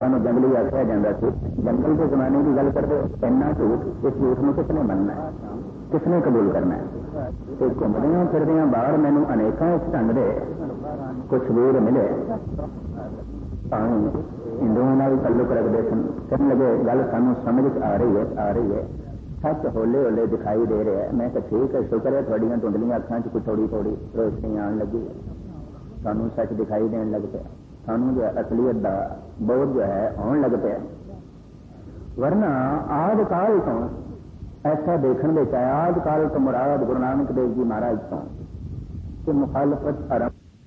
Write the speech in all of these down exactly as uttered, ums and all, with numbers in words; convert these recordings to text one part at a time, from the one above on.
जंगली आख्या जाता सी। जंगल के जमाने की गल करते इन्ना झूठ, इस झूठ में किसने मनना है, किसने कबूल करना है। तो घूमदिया फिरदिया बाहर मैनू अनेकों इस ढंग के कुछ वीर मिले, हिंदुओं भी तल्लुक रखते सन। कहने लगे गल सानू समझ आ रही है आ रही है सच होले होले दिखाई दे रहा है। मैं कहा ठीक है, शुक्र है थोड़ियां धुंधलियां अखां च कोई थोड़ी थोड़ी रोशनी आने लगी, सानू सच दिखाई देने लग पाया, सानू जो असलियत का बोध जो है आने लग पाया। वरना आद काल तो ऐसा देखने में आया, आद काल तो मुराद गुरु नानक देव जी महाराज तो कि मुखालफत आरंभ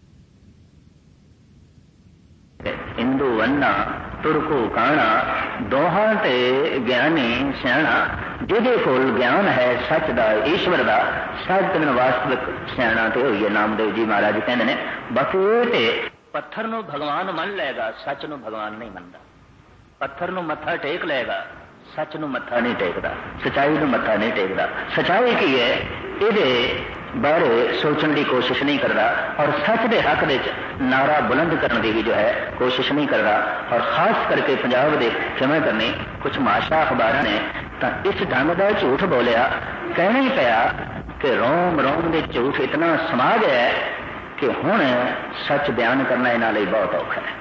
हिंदू वन्ना तुरको काना दोहा ते ज्ञानी सियाणा, जिहदे कोल ज्ञान है सच दा ईश्वर दा सच दिन वास्तविक सियाणा ते होइए। नामदेव जी महाराज कहते हैं बाकी ते पत्थर नूं भगवान मन लेगा, सच नूं भगवान नहीं मनदा। पत्थर नूं मत्था टेक लेगा, सच नूं मत्था नहीं टेकदा, सच्चाई नूं मत्था नहीं टेकदा। सच्चाई की है इहदे बारे सोचने की कोशिश नहीं करता और सच के हक दे नारा बुलंद करने की भी जो है कोशिश नहीं करता। और खास करके पंजाब के क्षमा करनी कुछ माशा अखबार ने तो इस ढंग का झूठ बोलिया, कहना ही पाया कि रोम रोम के झूठ इतना समा गया है कि हुण सच बयान करना इन्हां लई बहुत औखा है।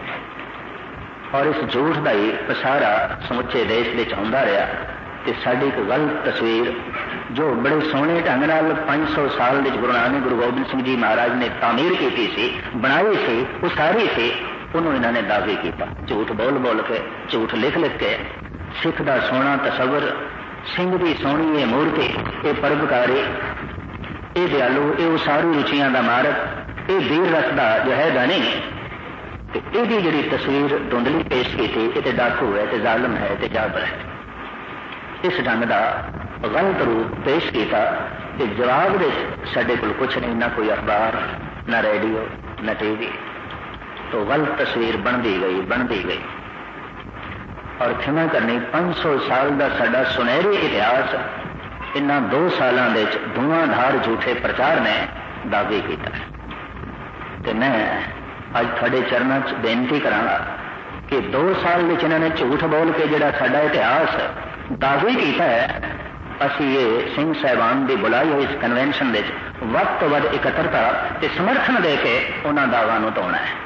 और इस झूठ का ही पसारा समुचे देश में आउंदा रहा कि साडी एक गलत तस्वीर जो बड़े सोहने ढंग नाल पांच सौ साल विच गुरु नानक गुरु गोबिंद सिंह जी महाराज ने तामीर की सी, बनाई सी, उसारी सी, उन्होंने इन्होंने दावे किया। झूठ बोल बोल के, झूठ लिख लिख के सिख का सोहना तसवर, सिंह की सोहनी ये मूर्ति, ये परोपकारी, ये दयालु, ये उसारू रुचियां का मारक, ये वीर रस का जो है गाने, यदी जी तस्वीर धुंधली पेश की थी, ये डाकू है, ते जालम है, ते जाबर है। इस ढंग का गलत रूप पेश किया कि जवाब दे साडे कोल कुछ नहीं, ना कोई अखबार, ना रेडियो, ना टीवी। तो गलत तस्वीर बनती गई बनती गई और क्षमा करनी पांच सौ साल का साडा सुनहरी इतिहास इन्हां दो सालों के धुआंधार झूठे प्रचार ने दावे किया। मैं अज थोड़े चरणों च बेनती करांगा कि दो साल में इन्होंने झूठ बोल के जिहड़ा साडा इतिहास दावे किया है, असी ये सिंह साहिबान की बुलाई हुई इस कन्वेंशन में वध तो वध इकट्ठता ते समर्थन दे के उन्होंने दावा नूं धोना है,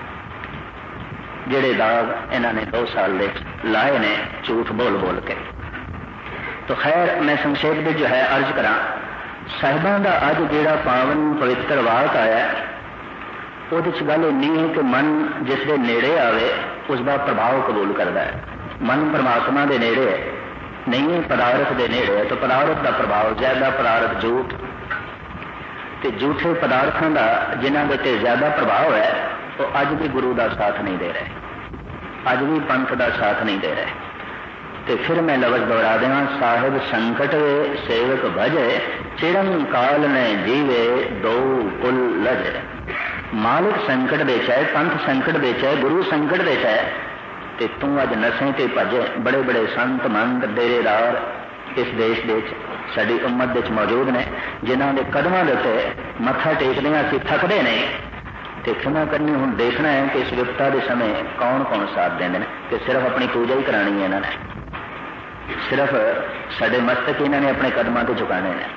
जिहड़े दाग इन्होंने दो साल में लाए ने झूठ बोल बोल के। तो खैर मैं संक्षेप में जो है अर्ज करा, साहिबान का अज जिहड़ा पावन पवित्र वाक आया उहदे च गल इन्नी है कि मन जिसके नेड़े आवे उसका प्रभाव कबूल करता है। मन परमात्मा के नेड़े है, नहीं है पदार्थ के नेड़े है, तो पदार्थ का प्रभाव ज्यादा, पदार्थ झूठ ते झूठे पदार्थों का जिन्हों के उत्ते ज्यादा प्रभाव है वो अज भी गुरु का साथ नहीं दे रहे, अज भी पंथ का साथ नहीं दे रहे। तो फिर मैं लफ्ज दोहरा देवां, साहिब संकट वे सेवक भजे, चिरम काल ने जीवे दो कुल लजे। मालिक संकट दे चाहे, पंथ संकट दे चाहे, गुरु संकट दे चाहे, ते तू अज नशे ते भजे। बड़े बड़े संत मंत डेरेदार इस देश दे साडी उम्मत दे मौजूद ने, जिन्हां दे कदमां दे उत्ते मत्था टेकदियां असीं थकदे नहीं। ते क्षमा करनी हुण देखना है कि इस विपता के समय कौन कौन साथ देंदे ने, कि सिर्फ अपनी पूजा ही करानी है इन्हां ने, सिर्फ साडे मस्तक इन्हां ने अपने कदमां ते झुकाने ने,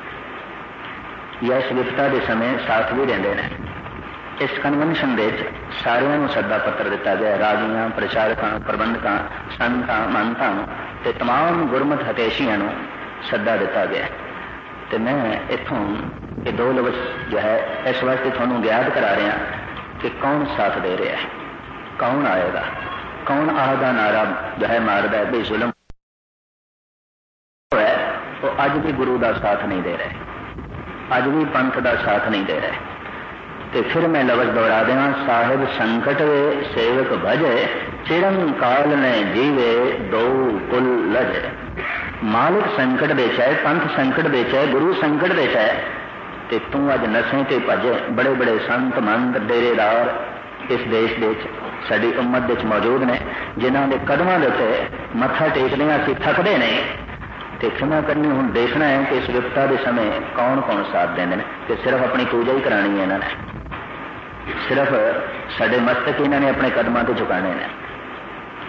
या इस विपता के समय साथ भी देंदे ने। इस कन्वेंशन के सारिਆਂ ਨੂੰ सद्दा पत्र दिता गया, राजियां, प्रचारकों, प्रबंधकों, संतां, महंतां ते तमाम गुरमत हतेशियां ਨੂੰ सद्दा दिता गया। तो मैं इत्थों ये दो लफ्ज जो है इस वास्ते तुहानूं ज्ञात करा रहा कि कौन साथ दे रहा है, कौन आएगा, कौन आह दा नारा जो है मारदा है भी जुल्म है, वो अज भी गुरु का साथ नहीं दे रहे, अज भी पंथ का साथ नहीं दे रहे। तो फिर मैं लफ्ज दोहरा देवां, साहिब संकट वे सेवक भजे, चिरम काल ने जीवे दो कुल लजे। मालिक संकट दे चाहे, पंथ संकट दे चाहे, गुरु संकट दे चाहे, ते तू अज नशे ते भजे। बड़े बड़े संत मंत डेरेदार इस देश दे साडी उम्मत दे मौजूद ने, जिन्हां दे कदमां दे उत्ते मत्था टेकदियां असीं थकदे नहीं। ते क्षमा करनी हुण देखना है कि इस विपता के समय कौन कौन साथ देंदे ने, कि सिर्फ अपनी पूजा ही करानी है इन्हां ने, सिर्फ साडे मस्तक इन्हां ने अपने कदमां ते झुकाने ने।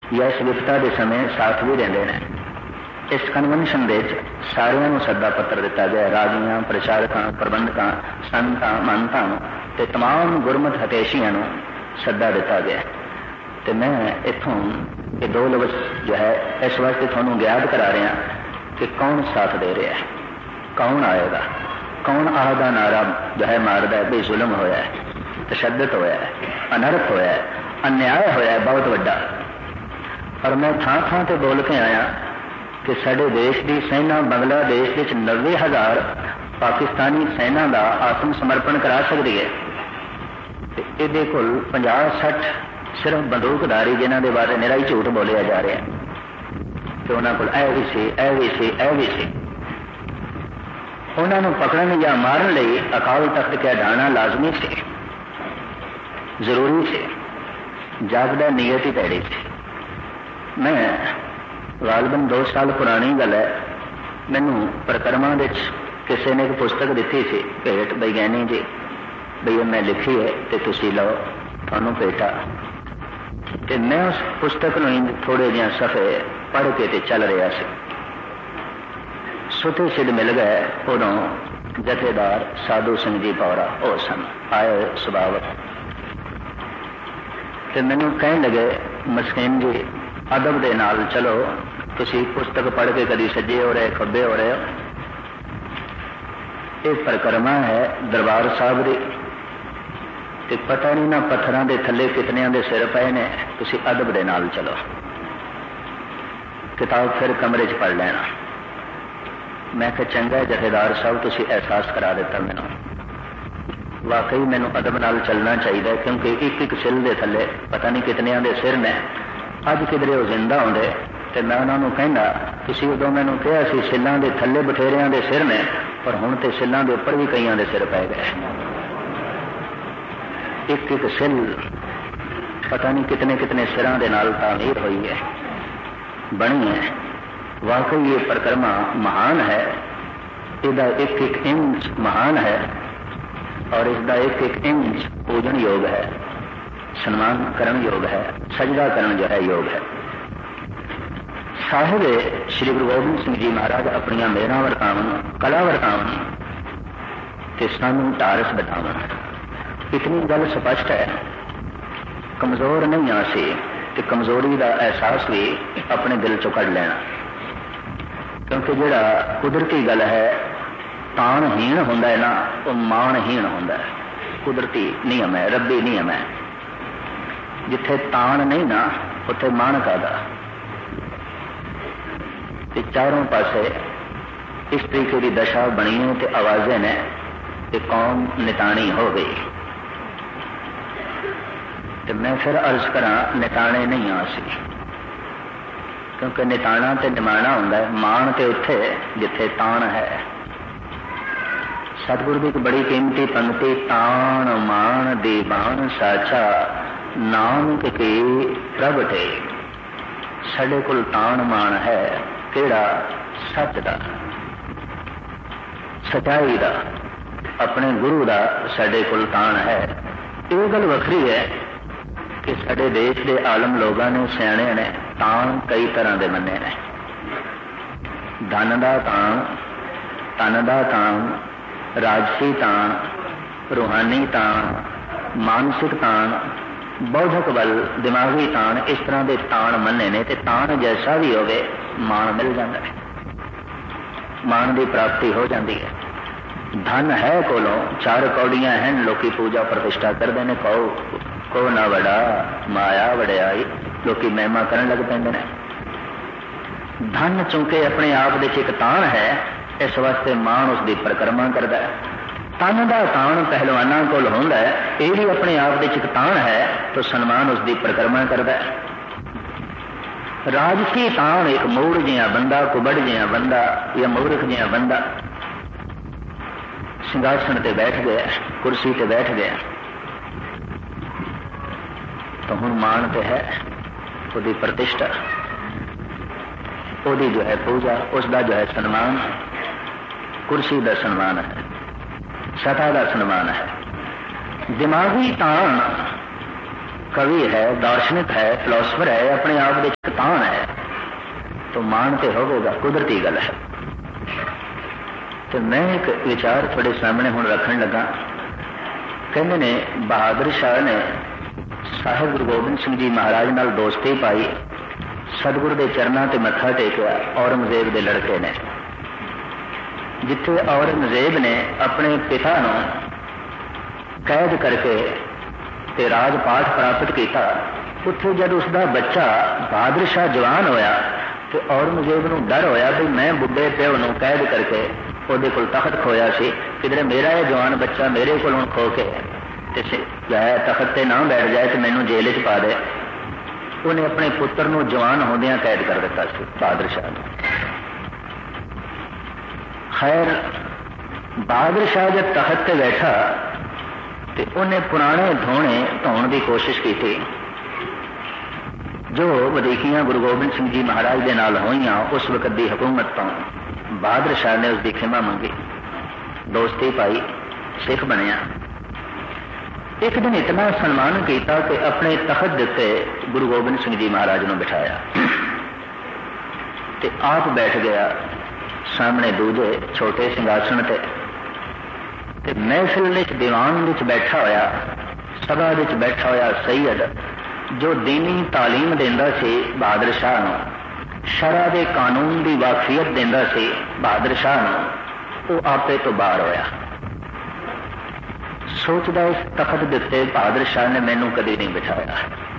या इस विपता के समय साथ भी देंदे ने। इस कन्वेंशन दे सारिਆਂ ਨੂੰ सद्दा पत्र दिता गया, राजियां, प्रचारकों, प्रबंधकों, संतां, महंतां ते तमाम गुरमत हतेशियां ਨੂੰ सद्दा दिता गया। तो मैं इथों ये दो लफ्ज़ जो है इस वास्ते थोनों ज्ञात करा रहा कि कौन साथ दे रहा है, कौन आएगा, कौन आह दा नारा जो है मारदा है भी जुल्म होया है, तशद्दद होया है, अनर्थ होया है, अन्याय होया है बहुत वड्डा। और मैं थां थां ते बोल के आया कि साडे देश की सेना बांग्लादेश विच नब्बे हज़ार पाकिस्तानी सेना का आत्म समर्पण करा सकती है। ये कोल पचास सठ सिर्फ बंदूकधारी जिन्हों के बारे निरा ही झूठ बोलिया जा रहा है कि उन्होंने कोल ऐ भी सी, ऐ भी सी, ऐ भी सी। उन्होंने पकड़न या मारन लई अकाल तख्त के हटाना लाजमी से, जरूरी से, जागदा नीयत ही पैड़ी थी। मैं गालबन दो साल पुरानी गल है, मैनू परिक्रमा किसी ने एक पुस्तक दी सी भेट, विज्ञानी जी बई मैं लिखी है तो तुसी लो, थानू भेटा। तो मैं उस पुस्तक में थोड़े जिहा सफ़े पढ़ के ते चल रहा से, सुते सिद्ध मिल गए। उदों जथेदार साधु सिंह जी पौरा वो सन आए सुभावक, तो मैनू कहन लगे मस्कीन जी अदब दे नाल चलो, तुसी पुस्तक पढ़ के कभी सज्जे हो रहे खब्बे हो रहे हो। ये परिक्रमा है दरबार साहब की, ते पता नहीं ना पत्थरों के थले कितने दे सिर पे ने, तुसी अदब दे नाल चलो। किताब फिर कमरे च पढ़ लेना। मैं कहा चंगा है जथेदार साहब, तुसी एहसास करा दिता मैनू, वाकई मैनू अदब नाल चलना चाहिए, क्योंकि एक एक सिल दे थले पता नहीं कितने दे सिर ने। अज किधरे वो जिंदा होंदे तो मैं उन्होंने कहना, तुसी उदों मैनू कहा सी सिलों के थले बथेरिया के सिर ने, पर हुण ते सिलों के उपर भी कईयां दे सिर पै गए। एक एक सिल पता नहीं कितने कितने सिरां दे नाल तामीर हुई है, बनी है। वाकई ये परिक्रमा महान है, इसका एक एक इंच महान है, और इसका एक एक इंच पूजन योग है, सम्मान करण योग है, सजदा करण जो है योग है। साहिब श्री गुरु गोबिंद सिंह जी महाराज अपनिया मेहरां वरतावन, कला वरतावन ते सानू टारस बतावन। इतनी गल स्पष्ट है, कमजोर नहीं आसी ते कमजोरी का एहसास भी अपने दिल चो कढ़ लेना, क्योंकि जिहड़ा कुदरती गल है ताणहीन हुंदा है ना, वो माणहीन हुंदा है। कुदरती नियम है, रब्बी नियम है। जिथे ताण नहीं ना उत्थे मान कादा। चारों पासे इस तरीके की दशा बनी है तो आवाजें ने कि कौम निताणी हो गई। तो मैं फिर अर्ज करा निताणे नहीं आ सी, क्योंकि निताणा तो निमाणा होंदा है, मान तो उत्थे जिथे ताण है। सतगुरु की एक बड़ी कीमती पंक्ति, ताण मान दीवान साचा नानक के प्रगटे। साडे कोल ताण मान है केड़ा? सच दा, सच्चाई दा, अपने गुरु दा साडे कोल ताण है। ये गल वखरी है कि साडे देश के आलम लोगों ने, सियाणे ने ताण कई तरह के मन्ने ने। धन दा ताण, तन दा ताण, राजसी ताण, रूहानी ताण, मानसिक ताण, बौद्धक बल, दिमागी ताण, इस तरह के ताण मन्ने ने। ते ताण जैसा भी होवे मान मिल जाता है, मान की प्राप्ति हो जाती है। धन है कोलों, चार कौड़ियां हैं, लोकी पूजा प्रतिष्ठा करते हैं, कहो को ना वड़ा माया वड़ियाई, लोकी महिमा करन लग पैंदे ने। धन चूंकि अपने आप दे एक ताण है, इस वास्ते मान उसकी परिक्रमा करता है। तन का ताण पहलवाना कोल होंदा है, ये भी अपने आप दे एक ताण है, तो सन्मान उसकी परिक्रमा करता है। राजसी ताण एक मूड़ जिहा बंदा, कुबड़ जिहा बंदा या मूर्ख जिहा बंदा सिंहासन ते बैठ गया, कुर्सी ते बैठ गया, तो हुण मान ते है, उसकी प्रतिष्ठा, उसकी जो है पूजा, उसका जो है सन्मान, कुर्सी का सन्मान है, सता का सन्मान है। दिमागी ताण कवि है, दार्शनिक है, फिलोसफर है, अपने आप में कतान है, तो मान तो होगा, कुदरती गल है। तो मैं एक विचार थोड़े सामने हुण रखन लगा। कहते ने बहादुर शाह ने साहिब गुरु गोबिंद सिंह जी महाराज नाल दोस्ती पाई, सतगुरु के चरणों ते मत्था टेकिया औरंगजेब के लड़के ने। जिथे औरंगजेब ने अपने पिता नूं कैद करके ते राजपाठ प्राप्त किया, उत्थे जब उसका बच्चा बहादुर शाह जवान होया तो औरंगजेब नूं डर होया भी मैं बुढ़े प्यो नूं कैद करके ਉਹਦੇ ਕੋਲ तखत खोया सी, किधरे मेरा यह जवान बच्चा मेरे को खो के तखत से ना बैठ जाए तो मैनू जेल च पा दे। उन्हें अपने पुत्र नूं जवान होंदियां कैद कर दिता सी बहादुर शाह ने। खैर बहादुर शाह जब तखत से बैठा तो उन्हें पुराने धोने धोने की कोशिश की थी जो वधीकियां गुरु गोबिंद सिंह जी महाराज के नाल होईयां उस वक्त की हुकूमत तो। बहादुर शाह ने उसकी खिमा मंगी, दोस्ती पाई, सिख बनया। एक दिन इतना सन्मान किया कि अपने तखत दिते गुरु गोबिंद सिंह जी महाराज ने बिठाया ते आप बैठ गया सामने दूजे छोटे सिंहासन ते, ते महफिल विच दीवान विच बैठा होया, सभा विच बैठा होया सैयद जो दीनी तालीम देंदा सी बहादुर शाह नूं, शरा के कानून की वाकफियत देंदा सी बहादुर शाह नूं, वो आपे तो बाहर होया। सोचदा इस तखत दिते बहादुर शाह ने मैनू कभी नहीं बिठाया,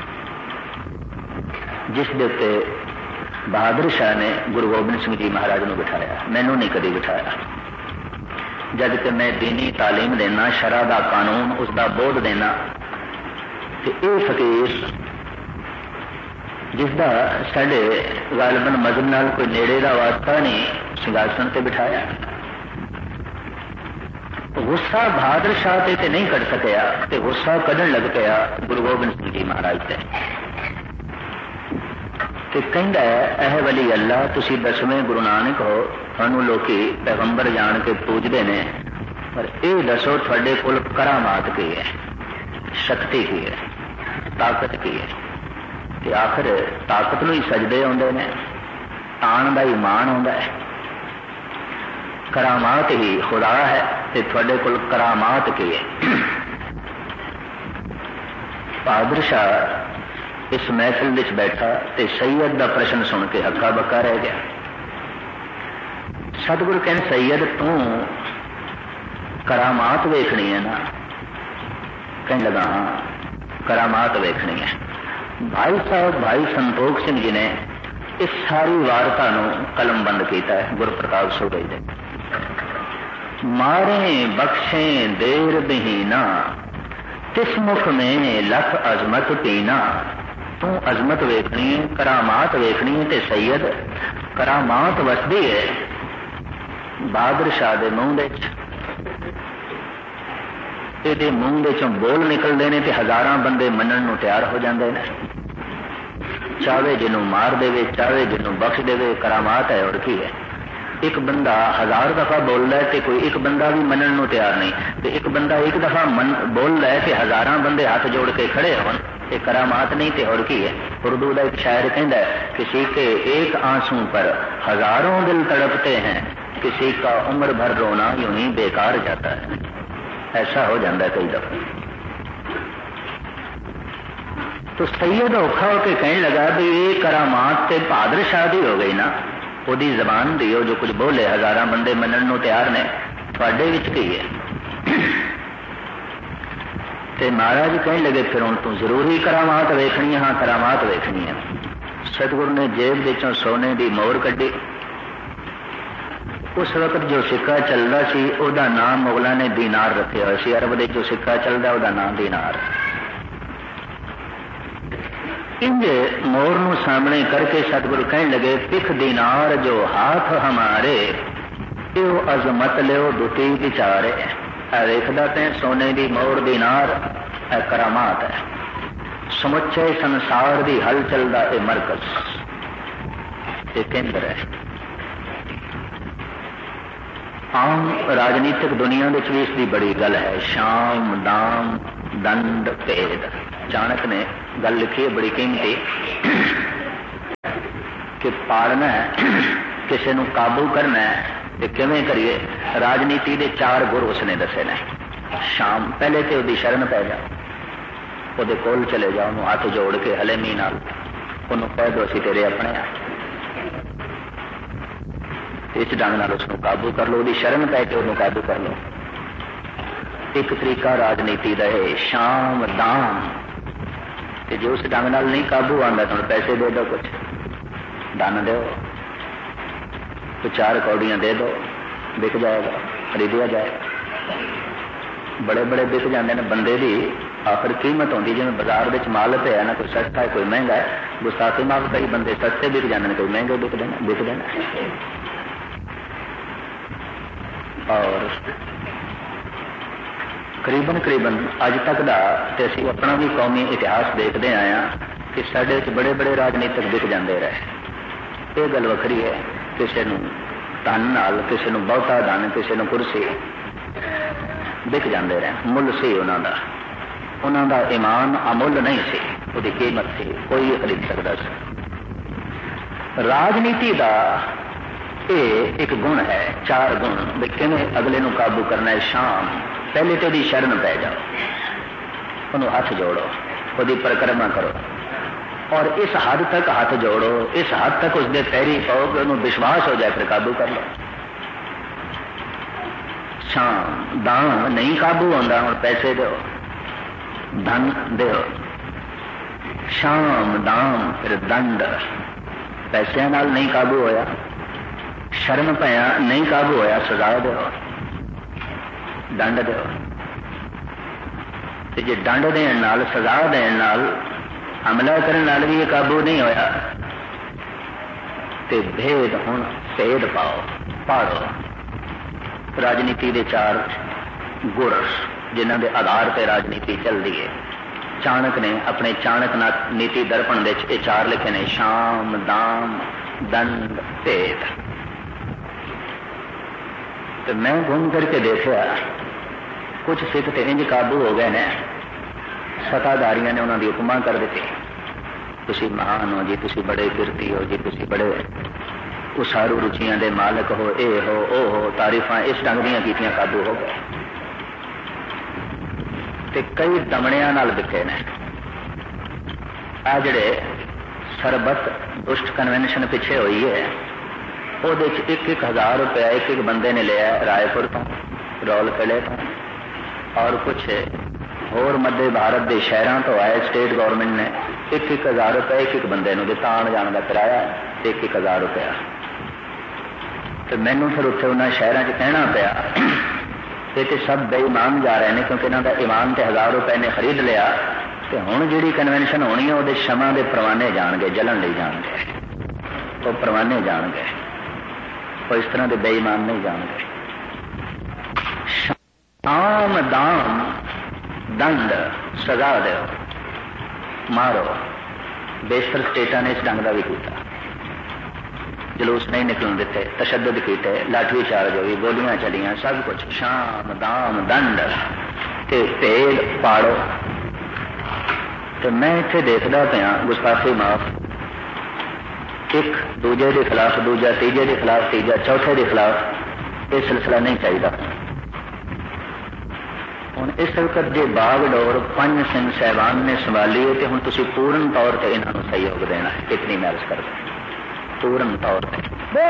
जिस दे उत्ते बहादुर शाह ने गुरु गोबिंद सिंह जी महाराज नूं बिठाया, मैनू नहीं कभी बिठाया। जब कि मैं दीनी तालीम देना, शरा का कानून उसका बोध देना, तो यह फकीर जिसका साढ़े गालबन मजहब नाल कोई नेड़े का वास्ता नहीं, सिंहासन से बिठाया। गुस्सा बहादुर शाह ते ते नहीं कढ़ सकिया, ते गुस्सा कढ़न लग पाया गुरु गोबिंद सिंह जी महाराज से। ते कहंदा है एह वली अल्लाह तुसी दसवें गुरु नानक हो, तुहानू लोकी पैगंबर जान के पूजते हैं, पर यह दसो तुहाडे कोल करामात की है, शक्ति की है, ताकत की है। ते आखिर ताकत नूं ही सजदे आउंदे ने, आन दा ईमान आउंदा है, करामात ही खुदा है, ते तुहाडे कोल करामात की है। बहादुर शाह इस महफिल विच बैठा ते सैयद का प्रश्न सुन के हक्का बक्का रह गया। सतगुरु कहने सैयद तू करामात वेखनी है ना? कहने लगा हाँ करामात वेखनी है। भाई साहब भाई संतोख सिंह जी ने इस सारी वार्ता नूं कलमबंद किया है गुरु प्रताप सूबे दे। मारे बख्शे देर दहीना तिस मुख में लख अजमत पीना। तू अजमत वेखनी है, करामात वेखनी है, ते सैयद करामात वसदी है बहादुर शाह दे मूँह दे ਇਹਦੇ ਮੂੰਹ ਦੇ ਚੋਂ ਬੋਲ ਨਿਕਲਦੇ ਨੇ ਤੇ ਹਜ਼ਾਰਾਂ ਬੰਦੇ ਮੰਨਣ ਨੂੰ ਤਿਆਰ ਹੋ ਜਾਂਦੇ ਨੇ। ਚਾਹੇ ਜਿਹਨੂੰ ਮਾਰ ਦੇਵੇ, ਚਾਹੇ ਜਿਹਨੂੰ ਬਖਸ਼ ਦੇਵੇ, ਕਰਾਮਾਤ ਹੈ और ਕੀ ਹੈ। एक बंदा हजार दफा बोल रहा है तो कोई एक बंदा भी मनन को तैयार नहीं, तो एक बंदा एक दफा मन बोल रहा है तो हजारां बंदे हाथ जोड़ के खड़े होन, ये करामात नहीं तो और की है। उर्दू का एक शायर कहता है किसी के एक आंसू पर हजारों दिल तड़पते हैं, किसी का उम्र भर रोना यूं ही बेकार जाता है। ऐसा हो जाता है कई दफा। तो सैयद औखा होकर कहने लगा भी ये करामात से बहादुर शाह दी हो गई ना, ਉਹਦੀ ਜ਼ਬਾਨ ਦੀ ਉਹ ਜੋ ਕੁਝ ਬੋਲੇ ਹਜ਼ਾਰਾਂ ਬੰਦੇ ਮੰਨਣ ਨੂੰ ਤਿਆਰ ਨੇ, ਤੁਹਾਡੇ ਵਿੱਚ ਕੀ ਹੈ। ਤੇ ਮਹਾਰਾਜ ਕਹਿਣ ਲੱਗੇ ਫਿਰ ਹੁਣ ਤੂੰ ਜ਼ਰੂਰੀ ਕਰਾਮਾਤ ਵੇਖਣੀ ਹੈ। ਹਾਂ ਕਰਾਮਾਤ ਵੇਖਣੀ ਹੈ। ਸਤਿਗੁਰੂ ਨੇ ਜੇਬ ਵਿੱਚੋਂ ਸੋਨੇ ਦੀ ਮੋਹਰ ਕੱਢੀ। ਉਸ ਵਕਤ ਜੋ ਸਿੱਕਾ ਚੱਲਦਾ ਸੀ ਉਹਦਾ ਨਾਮ ਮੁਗਲਾਂ ਨੇ ਦੀਨਾਰ ਰੱਖਿਆ ਹੋਇਆ ਸੀ। ਅਰਬ ਦੇ ਜੋ ਸਿੱਕਾ ਚੱਲਦਾ ਉਹਦਾ ਨਾਮ ਦੀਨਾਰ। इंज मोर नू सामने करके सतगुरु कहने लगे पिख दीनार जो हाथ हमारे यो अजमत लियो दुती विचारे। देखदा ते सोने दी मोर दीनार ए करामात है। समुचे संसार दी हलचल दा ए मरकज ए केंद्र है। आम राजनीतिक दुनिया विच भी इसकी बड़ी गल है। शाम दाम दंड भेद चाणक ने गल लिखी है बड़ी कीमती कि पालना है, किसी को काबू करना है तो किवें करिए। राजनीति के चार गुर उसने दसे ने। शाम पहले तो उसकी शरण पै जा, ਉਹਦੇ ਕੋਲ चले जाओ, ਉਹਨੂੰ हथ जोड़ के हलेमी नाल ਉਹਨੂੰ कह दो ਅਸੀਂ तेरे अपने आ। इस ढंग नाल उसਨੂੰ काबू कर लो, ਉਹਦੀ शरण पै के ਉਹਨੂੰ काबू कर लो। एक तरीका राजनीति का है शाम दाम। जो उस ढंग नाल नहीं काबू आंदा तो पैसे दे दो, कुछ दान दो, तो चार कौड़ियां दे दो, बिक जाएगा, खरीदिया जाएगा। बड़े बड़े बिक जाते हैं बंदे की आखिर कीमत होती, जिवें बाजार में माल पे है ना, कोई सस्ता है कोई महंगा है। गुस्ताखी माफ, कई बंदे सस्ते बिक जाते हैं, कोई महंगे बिक देना बिक देना और करीबन करीबन अज तक का तो असी अपना भी कौमी इतिहास देखते आए हैं कि साढ़े बड़े बड़े राजनीतिक बिक जाते रहे। ये गल वखरी है, किसी को धन नाल, किसी को बहुता धन, किसी को कुर्सी बिक जाते रहे। मुल सी उन्हों का, उन्हों का ईमान अमुल नहीं सी, उसकी कीमत सी, कोई खरीद सकता सी। राजनीति का ये एक गुण है, चार गुण भी किवें अगले को काबू करना है। शाम पहले तो उसकी शरण पै जाओ, उन्होंने हाथ जोड़ो, उसकी परिक्रमा करो और इस हद तक हाथ जोड़ो, इस हद तक उसके पैरी पाओ कि उन्होंने विश्वास हो जाए, फिर काबू कर लो। शाम दान नहीं काबू होता, हम पैसे दो, धन दो। शाम दाम फिर दंड, पैसों नाल नहीं काबू होया, शरण पाया नहीं काबू होया, सजा दो, दंड दो। जे दंड देण नाल, सजा देण नाल, हमला करने नाल भी ये काबू नहीं होया ते भेद हुण भेद पाओ, पाड़ो। राजनीति के चार गुर जिन्हां दे आधार पर राजनीति चलती है। चाणक ने अपने चाणक नीति दर्पण दे ये चार लिखे ने, शाम दाम दंड भेद। तो मैं घूम करके देखा कुछ सिख तो इंज काबू हो गए ने, सत्ताधारियों ने उन्होंने हुक्म कर दी, तुसी महान हो जी, तुसी बड़े कीर्ति हो जी, तुसी बड़े उसारू रुचियां दे मालक हो, ए हो ओ हो, तारीफां इस ढंग दियां कीतियां, काबू हो गए। ते कई दमड़ियां नाल बिके ने। आ जिहड़े सरबत दुष्ट कन्वेंशन पिछे हुई है, ਉਹਦੇ ਚ एक एक हजार रुपया एक एक बंदे ने लिया रायपुर तो, रौल किले तो, और कुछ होर मध्य भारत के शहरों तो आए। स्टेट गवर्नमेंट ने एक एक हजार रुपया एक एक बंदे को दिता, आने जाने का किराया एक एक हजार रुपया। तो मैनू फिर उत्थे उन्होंने शहरों च कहना पिया ये तो सब बेईमान जा रहे हैं, क्योंकि इन्हों का ईमान तो हजार रुपये ने खरीद लिया। तो हुण जिहड़ी कन्वेंशन होनी है वो शमा के परवाने जाणगे, जलन ले जाणगे, वो परवाने जाणगे, वो इस तरह के बेईमान नहीं जाणगे। शाम दाम दंड सजा दो, मारो। बेशतर स्टेटा ने इस ढंग का भी किया, जलूस नहीं निकलन दिते, तशद्दुद किए, लाठी चार्ज हुई, गोलियां चलियां, सब कुछ। शाम दाम दंड ते भेद पाड़ो। तो मैं इत्थे देखदा पिया, गुस्ताखी माफ, एक दूजे के खिलाफ दूजा, तीजे के खिलाफ तीजा, चौथे के खिलाफ यह सिलसिला नहीं चाहिए। हुण इस वक्त जो बागडोर पंज सिंह साहबान ने संभाली है, तो हुण तुसीं पूर्ण तौर पर इन्हों सहयोग देना है, इतनी मैं अर्ज करदा, पूर्ण तौर पर।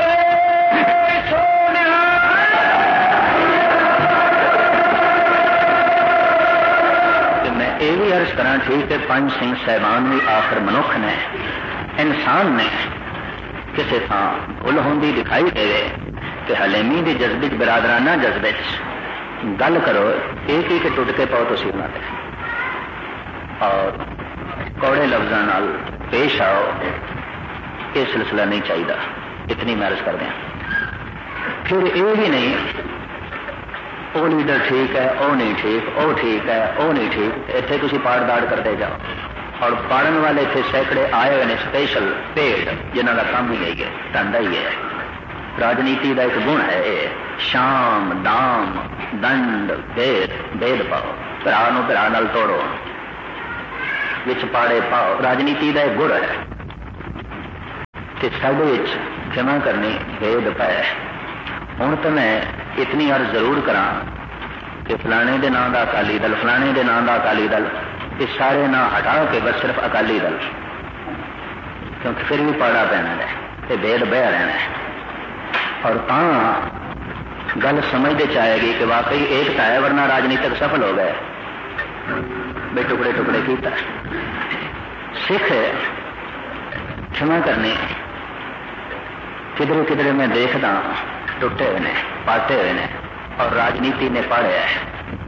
मैं ये भी अर्ज करा, ठीक है पंज सिंह साहबान भी आखिर मनुख ने, इंसान ने, किसी थां भुल होंदी दिखाई देवे कि हलेमी के जज्बे बिरादराना जज्बे गल करो, एक एक टुट के पाओ तुसीं उन्हां ते और कौड़े लफ्जां नाल पेश आओ, ये सिलसिला नहीं चाहिए। इतनी मैं अर्ज कर दें। फिर ये भी नहीं वो लीडर ठीक है, वो नहीं ठीक, वो ठीक है, वो नहीं ठीक, इत्थे तुसीं पाड़ दाड़ करते जाओ। और पढ़न वाले थे सैकड़े आए हुए हैं स्पेशल पेड़, जिन्हों का काम ही यही है, धंधा ही है। राजनीति का एक गुण है ये, शाम दाम दंड भेद भेद पाओ, भरा नूं भरा नाल तोड़ो। विच पाड़े पाओ, राजनीति का एक गुर है। ते साडे विच क्षमा करनी भेद पाया। हुण तो मैं इतनी अर्ज जरूर करा कि फलाने के नाम का अकाली दल, फलाने के नाम का अकाली दल, ये सारे नाम हटा के बस सिर्फ अकाली दल, क्योंकि फिर भी पाड़ा पैना है, ये भेद बह रहना है। और तां गल समझते चाहेगी कि वाकई एकता है, वरना राजनीतिक सफल हो गए, बे टुकड़े टुकड़े किया। सिख क्षमा करनी किधरे किधरे मैं देखदा टुटे हुए ने, पाटे हुए ने, और राजनीति ने पाड़े है।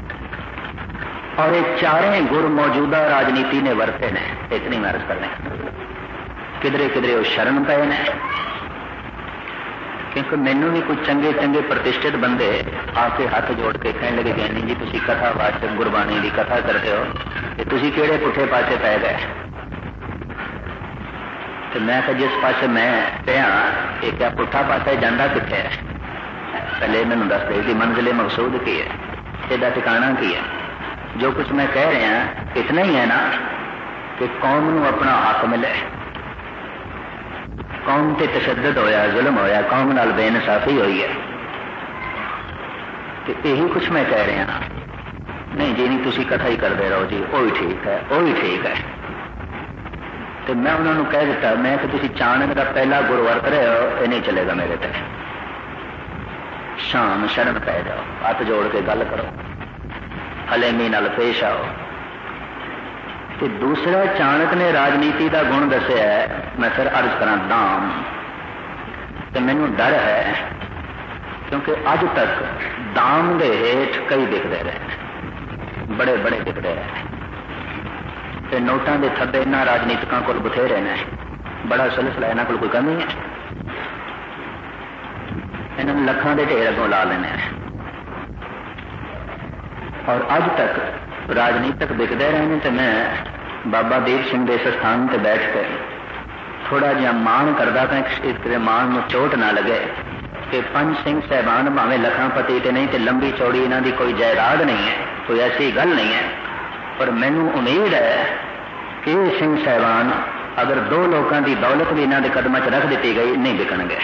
और ये चारें गुर मौजूदा राजनीति ने वरते ने, इतनी मर्ज करने किधरे किधरे वो शरण पे ने। क्योंकि मैनू भी कुछ चंगे चंगे प्रतिष्ठित बंदे आके हाथ जोड़ के कहने लगे कि नहीं जी तुसी कथा वाचक गुरबाणी की कथा करते हो, कि तुसी केड़े पुठे पासे पै गए। तो मैं कहा जिस पासे मैं पिया ये क्या पुठा पासा जाता कितने है, पहले मैनू दस दे कि मंजिले मकसूद की है, इसका ठिकाना की है। जो कुछ मैं कह रहा इतना ही है ना कि कौम नू अपना हक मिले, कौम ते तशद्दद होया, जुल्म होया, कौम नाल बेइंसाफी हुई है, तो यही कुछ मैं कह रहा। नहीं जी नहीं तुसी कथा ही करते रहो जी, वो ही ठीक है, वो ही ठीक है। तो मैं उन्होंने कह दिता, मैं कि तुसी चाणक का पहला गुरु वरत रहे हो, ये नहीं चलेगा मेरे ते। शाम शरण पै जाओ, हाथ जोड़ के गल करो, हलेमी नाल पेश आओ। तो दूसरा चाणक ने राजनीति का गुण दसिया है, मैं फिर अर्ज करा दाम। तो मैनू डर है क्योंकि अज तक दाम के हेठ कई दिखते रहे, बड़े बड़े दिखते रहे। तो नोटा के थब्बे इन्होंने राजनीतिकों को बथेरे ने, बड़ा सिलसिला इन्हों को कोई कमी है, इन्होंने लखों के ढेर अगों ला लेने। और अज तक राजनीतिक दिखते रहे हैं। तो मैं बाबा दीप सिंह के इस स्थान पर बैठ के थोड़ा जहा मान करता था, इस मान में चोट ना लगे कि पंच सिंह साहबान भावें लखापति तो नहीं, तो लंबी चौड़ी इन्हों की कोई जायदाद नहीं है, कोई ऐसी गल नहीं है। पर मैनू उम्मीद है कि सिंह साहबान अगर दो लोगों की दौलत भी इन्हों के कदम च रख दी गई नहीं बिकणगे।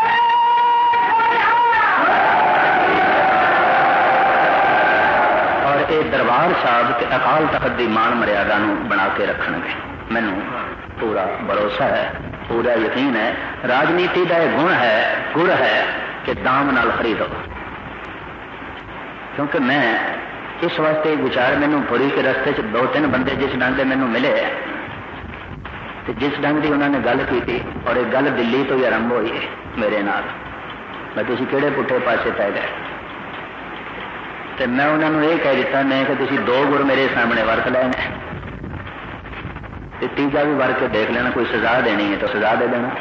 और ये दरबार साहब के अकाल तखत की मान मर्यादा बना के रखणगे, मैनू पूरा भरोसा है, पूरा यकीन है। राजनीति का यह गुण है, गुण है कि दाम नाल खरीदो। क्योंकि मैं इस वास्ते विचार मैनू पूरी के रस्ते च दो तीन बंदे जिस ढंग से मैनू मिले, तो जिस ढंग की उन्होंने गल की थी, और एक गल दिल्ली तो ही आरंभ हुई है मेरे नाल, मैं तुसी केड़े पुठे पासे पै गए। तो मैं उन्होंने ये कह दिता, मैं कि तुसी दो गुर मेरे सामने वरत लेने, तो तीजा भी वर के देख लेना, कोई सजा देनी है तो सजा दे देना।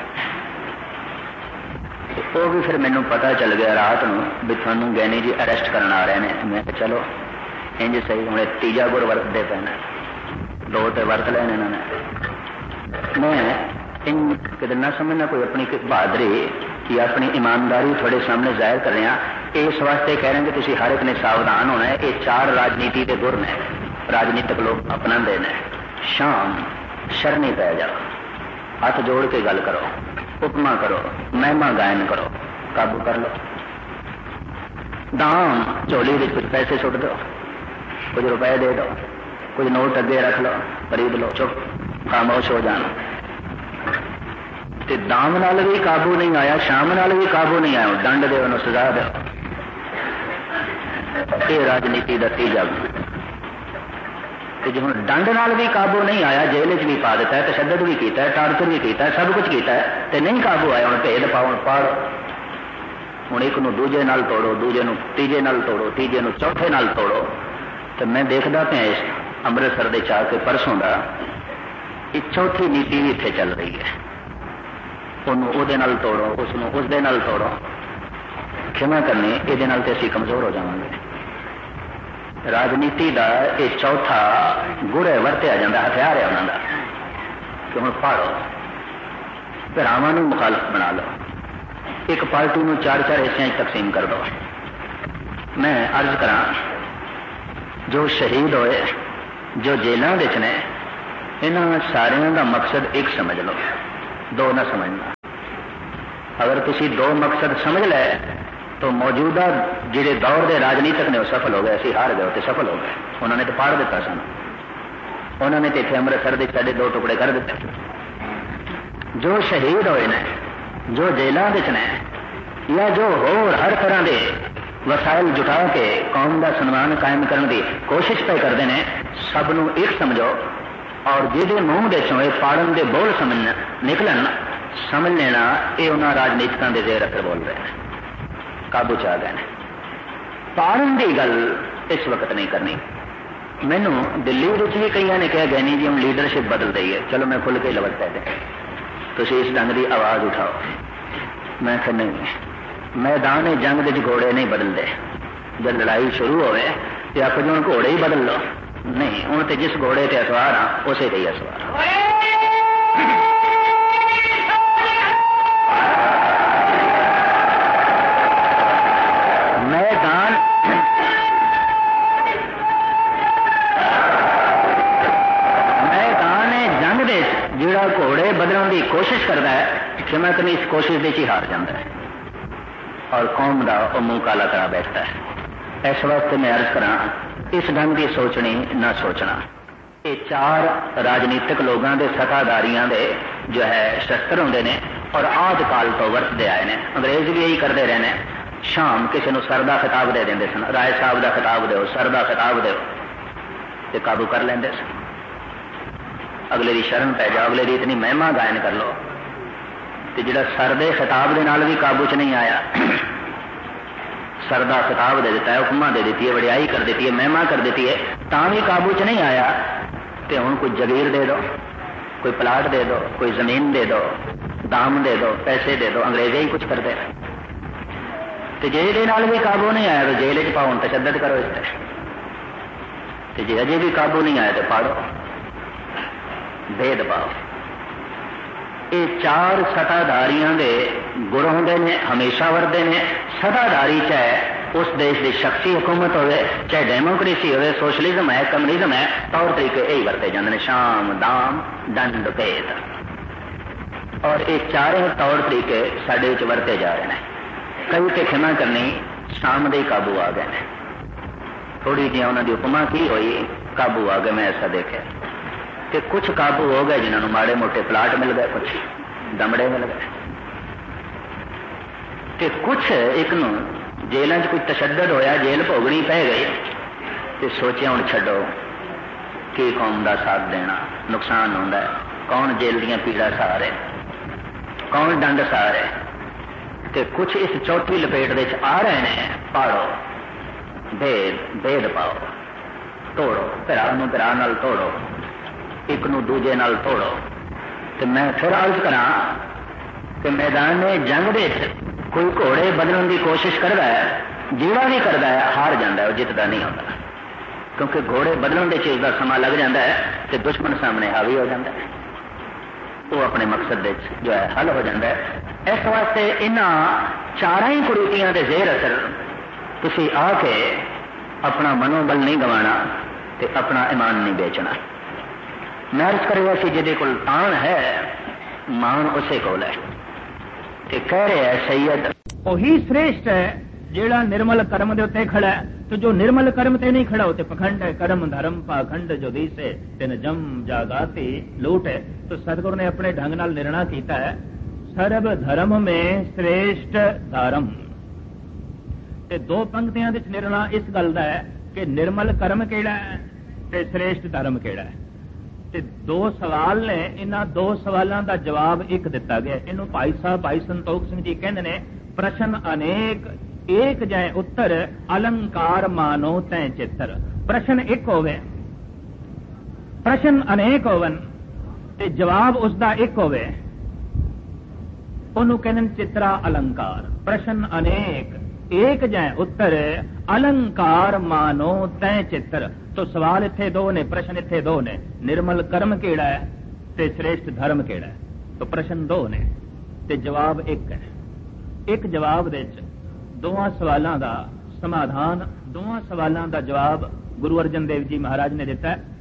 वो भी फिर मैनू पता चल गया रात को भी थानू गैनी जी अरेस्ट करना आ रहे हैं। मैं चलो इंज सही, हूँ तीजा गुर वरतते पैना, दो तो वरत लेने इन्होंने। मैं इन कितने ना समझना कोई अपनी बहादुरी कि अपनी ईमानदारी थोड़े सामने जाहिर कर रहे हैं। इस वास्ते कह रहे हैं कि तुसी हर एक ने सावधान होना है। ये चार राजनीति के गुर ने, राजनीतिक लोग अपना देने। शाम शरणी पै जाओ, हाथ जोड़ के गल करो, उपमा करो, महिमा गायन करो, काबू कर लो। दाम झोली में कुछ पैसे सुट दो, कुछ रुपए दे दो, कुछ नोट अगे रख लो, खरीद लो, चुप खामोश हो जाना। ते दाम नाल भी काबू नहीं आया, शाम नाल भी काबू नहीं आया, दंड दे उन्होंने सजा दो। ये राजनीति का तीजा गुण। जो हम दंड नाल भी काबू नहीं आया, जेल च भी पा दिता है, तशद्दद भी किया है, टारचर भी किया है, सब कुछ किया है, तो नहीं काबू आया। हम भेद पाओ पाड़ो, हूँ एक नू दूजे नाल तोड़ो, दूजे नू तीजे नाल तोड़ो, तीजे नू चौथे नाल तोड़ो। तो मैं देखता पाया इस अमृतसर के चाह के परसों का एक चौथी नीति भी इत्थे चल रही है। उन्होंने उहदे नाल तोड़ो, उसनों उसदे नाल तोड़ो। क्षमा करनी, ये नाल ते असीं कमजोर हो जावांगे। राजनीति का यह चौथा गुड़ है, वरत्या जाता, हथियार है उन्होंने कि हम फाड़ो, भरावां नूं मुखालफ बना लो, एक पार्टी में चार चार हिस्सों तकसीम कर दो। मैं अर्ज करा, जो शहीद होए, जो जेलों विच ने, इन्हां सारियां दा मकसद एक समझ लो, दो ना समझना। अगर तुसी दो मकसद समझ ले तो मौजूदा जिहड़े दौर के राजनीतिक ने सफल हो गए, असीं हार गए तो सफल हो गए। उन्होंने तो पाड़ दिता सन, उन्होंने तो इत्थे अमृतसर के साढ़े दो टुकड़े कर दिते। जो शहीद होए ने, जो जेलों विच ने, या जो होर हर तरह के वसाइल जुटा के कौम का सन्मान कायम करने की कोशिश पे करते हैं, सबनों एक समझो और जिहदे मूँह दे चों पाड़न के बोल समझ निकलन समझ लेना ये उन्होंने राजनीतिकों के जेर असर बोल रहे हैं, काबू च आ गए हैं। पाड़न की गल इस वक्त नहीं करनी। मैनू दिल्ली भी कई ने कहा गैनी जी हम लीडरशिप बदल रही है, चलो मैं खुल के लवट कह दें तुम इस ढंग की आवाज़ उठाओ। मैं कह नहीं, मैदान जंग के घोड़े नहीं बदलते। जब लड़ाई शुरू होवे तो आप जो घोड़े ही बदल लो, नहीं हूँ तो जिस घोड़े से असवार हाँ उसे ही असवार। मैदान मैदान जंग दे जिहड़ा घोड़े बदलने की कोशिश करता है कि मैं कभी इस कोशिश में ही हार जाता है और कौम का वह मुंह काला करा बैठता है। इस वास्ते मैं अर्ज करा इस ढंग की सोचनी ना सोचना। ये चार राजनीतिक लोगों के सत्ताधारियों के जो है शस्त्र होंगे ने और आद काल तो वरतते आए ने। अंग्रेज भी यही करते रहे ने। शाम किसी को सर का खिताब दे देंगे सन, राय साहब का खिताब दो, सर का खिताब दो, तो काबू कर लेंगे सन। अगले की शरण पै जाओ, अगले की इतनी महिमा गायन कर लो, तो जिहड़ा सर दे खिताब के नाल भी काबू च नहीं आया, सर का खिताब दे दिता है, हुक्मा दे दी है, वडियाई कर दी है, महिमा कर दी है, तां भी काबू च नहीं आया, तो हुण कोई जगीर दे दो, कोई प्लाट दे दो, कोई जमीन दे दो, दाम दे दो, पैसे दे दो, अंग्रेजे ही कुछ करते हैं। तो जे दे नाल भी काबू नहीं आया तो जेल च पाओ, तशद्दद करो इस तरह। तो जे अजे भी काबू नहीं आया तो पाड़ो, भेद पाओ। ये चार सत्ताधारियों के गुर होंगे ने, हमेशा वरदे ने। सत्ताधारी चाहे उस देश की शख्सी हुकूमत होवे, चाहे डेमोक्रेसी होवे, सोशलिज्म है, कम्युनिज्म है, तौर तरीके यही वरते जाते हैं, शाम दाम दंड भेद। और ये चारों तौर तरीके साडे विच वरते जा रहे हैं। कई तो खिमा करनी शाम दे काबू आ गए, थोड़ी जी उन्होंने उपमा की हुई, काबू आ गए। मैं ऐसा देखा कि कुछ काबू हो गए जिन्होंने माड़े मोटे प्लाट मिल गए, कुछ दमड़े मिल गए, कि कुछ एक नू जेलों च कुछ तशद्दद होया, जेल भोगनी पै गई, तो सोचा हुण छड्डो कि कौम का साथ देना नुकसान होंदा है, कौन जेल दियां पीड़ा सहा रहे, कौन डंड सहा रहे। तो कुछ इस चौथी लपेट दे आ रहे हैं, पाड़ो, भेद भेद पाओ, तोड़ो, भरा नूं भरा नाल तोड़ो, एक नूं दूजे नाल तोड़ो। तो मैं फिर अर्ज करा कि मैदान जंग दे कोई घोड़े बदलने की कोशिश करता है, जिहड़ा भी करता है हार जाता है, वो जितदा नहीं होता, क्योंकि घोड़े बदलने की चीज़ का समा लग जाता है तो दुश्मन सामने हावी हो जाता है, वो अपने मकसद जो है हल हो जाता है। इस वास्ते इन्हां चारों ही कुरीतियां के जेर असर तुसी आके अपना मनोबल नहीं गवाना ते अपना ईमान नहीं बेचना। मैं अर्ज कर रहा सी जिहदे कोल तान है मान उसे कोल है, ते कह रहे है सैयद वही श्रेष्ठ है जेड़ा निर्मल कर्म दे उत्ते खड़ा है। तो जो निर्मल कर्म ते नहीं खड़ा होते पखंड है, कर्म धर्म पाखंड जो दीसे तिन जम जागाती लूट है। तो सतगुरु ने अपने ढंग नाल निर्णय किया है, सर्व धर्म में श्रेष्ठ धर्म। ते दो पंक्तियां दे निर्णय इस गल दा है कि निर्मल कर्म केड़ा है ते श्रेष्ठ धर्म केड़ा है। ते दो सवाल ने, इन्हां दो सवालों का जवाब एक दिता गया। इन्हों भाई साहब भाई संतोख सिंह जी कहते ने, प्रश्न अनेक एक जाए उत्तर, अलंकार मानो तय चित्र। प्रश्न एक होवे, प्रश्न अनेक होवन ते जवाब उसका एक होवे, उन्होंने कहने चित्रा अलंकार। प्रश्न अनेक एक जाए उत्तर, अलंकार मानो तय चित्र। तो सवाल इत्थे दो ने, प्रश्न इत्थे दो ने, निर्मल कर्म केड़ा है ते श्रेष्ठ धर्म केड़ा है। तो प्रश्न दो ने ते जवाब एक है। एक जवाब दे दोवां सवालों का समाधान, दोवां सवालों का जवाब गुरु अर्जन देव जी महाराज ने दिता है।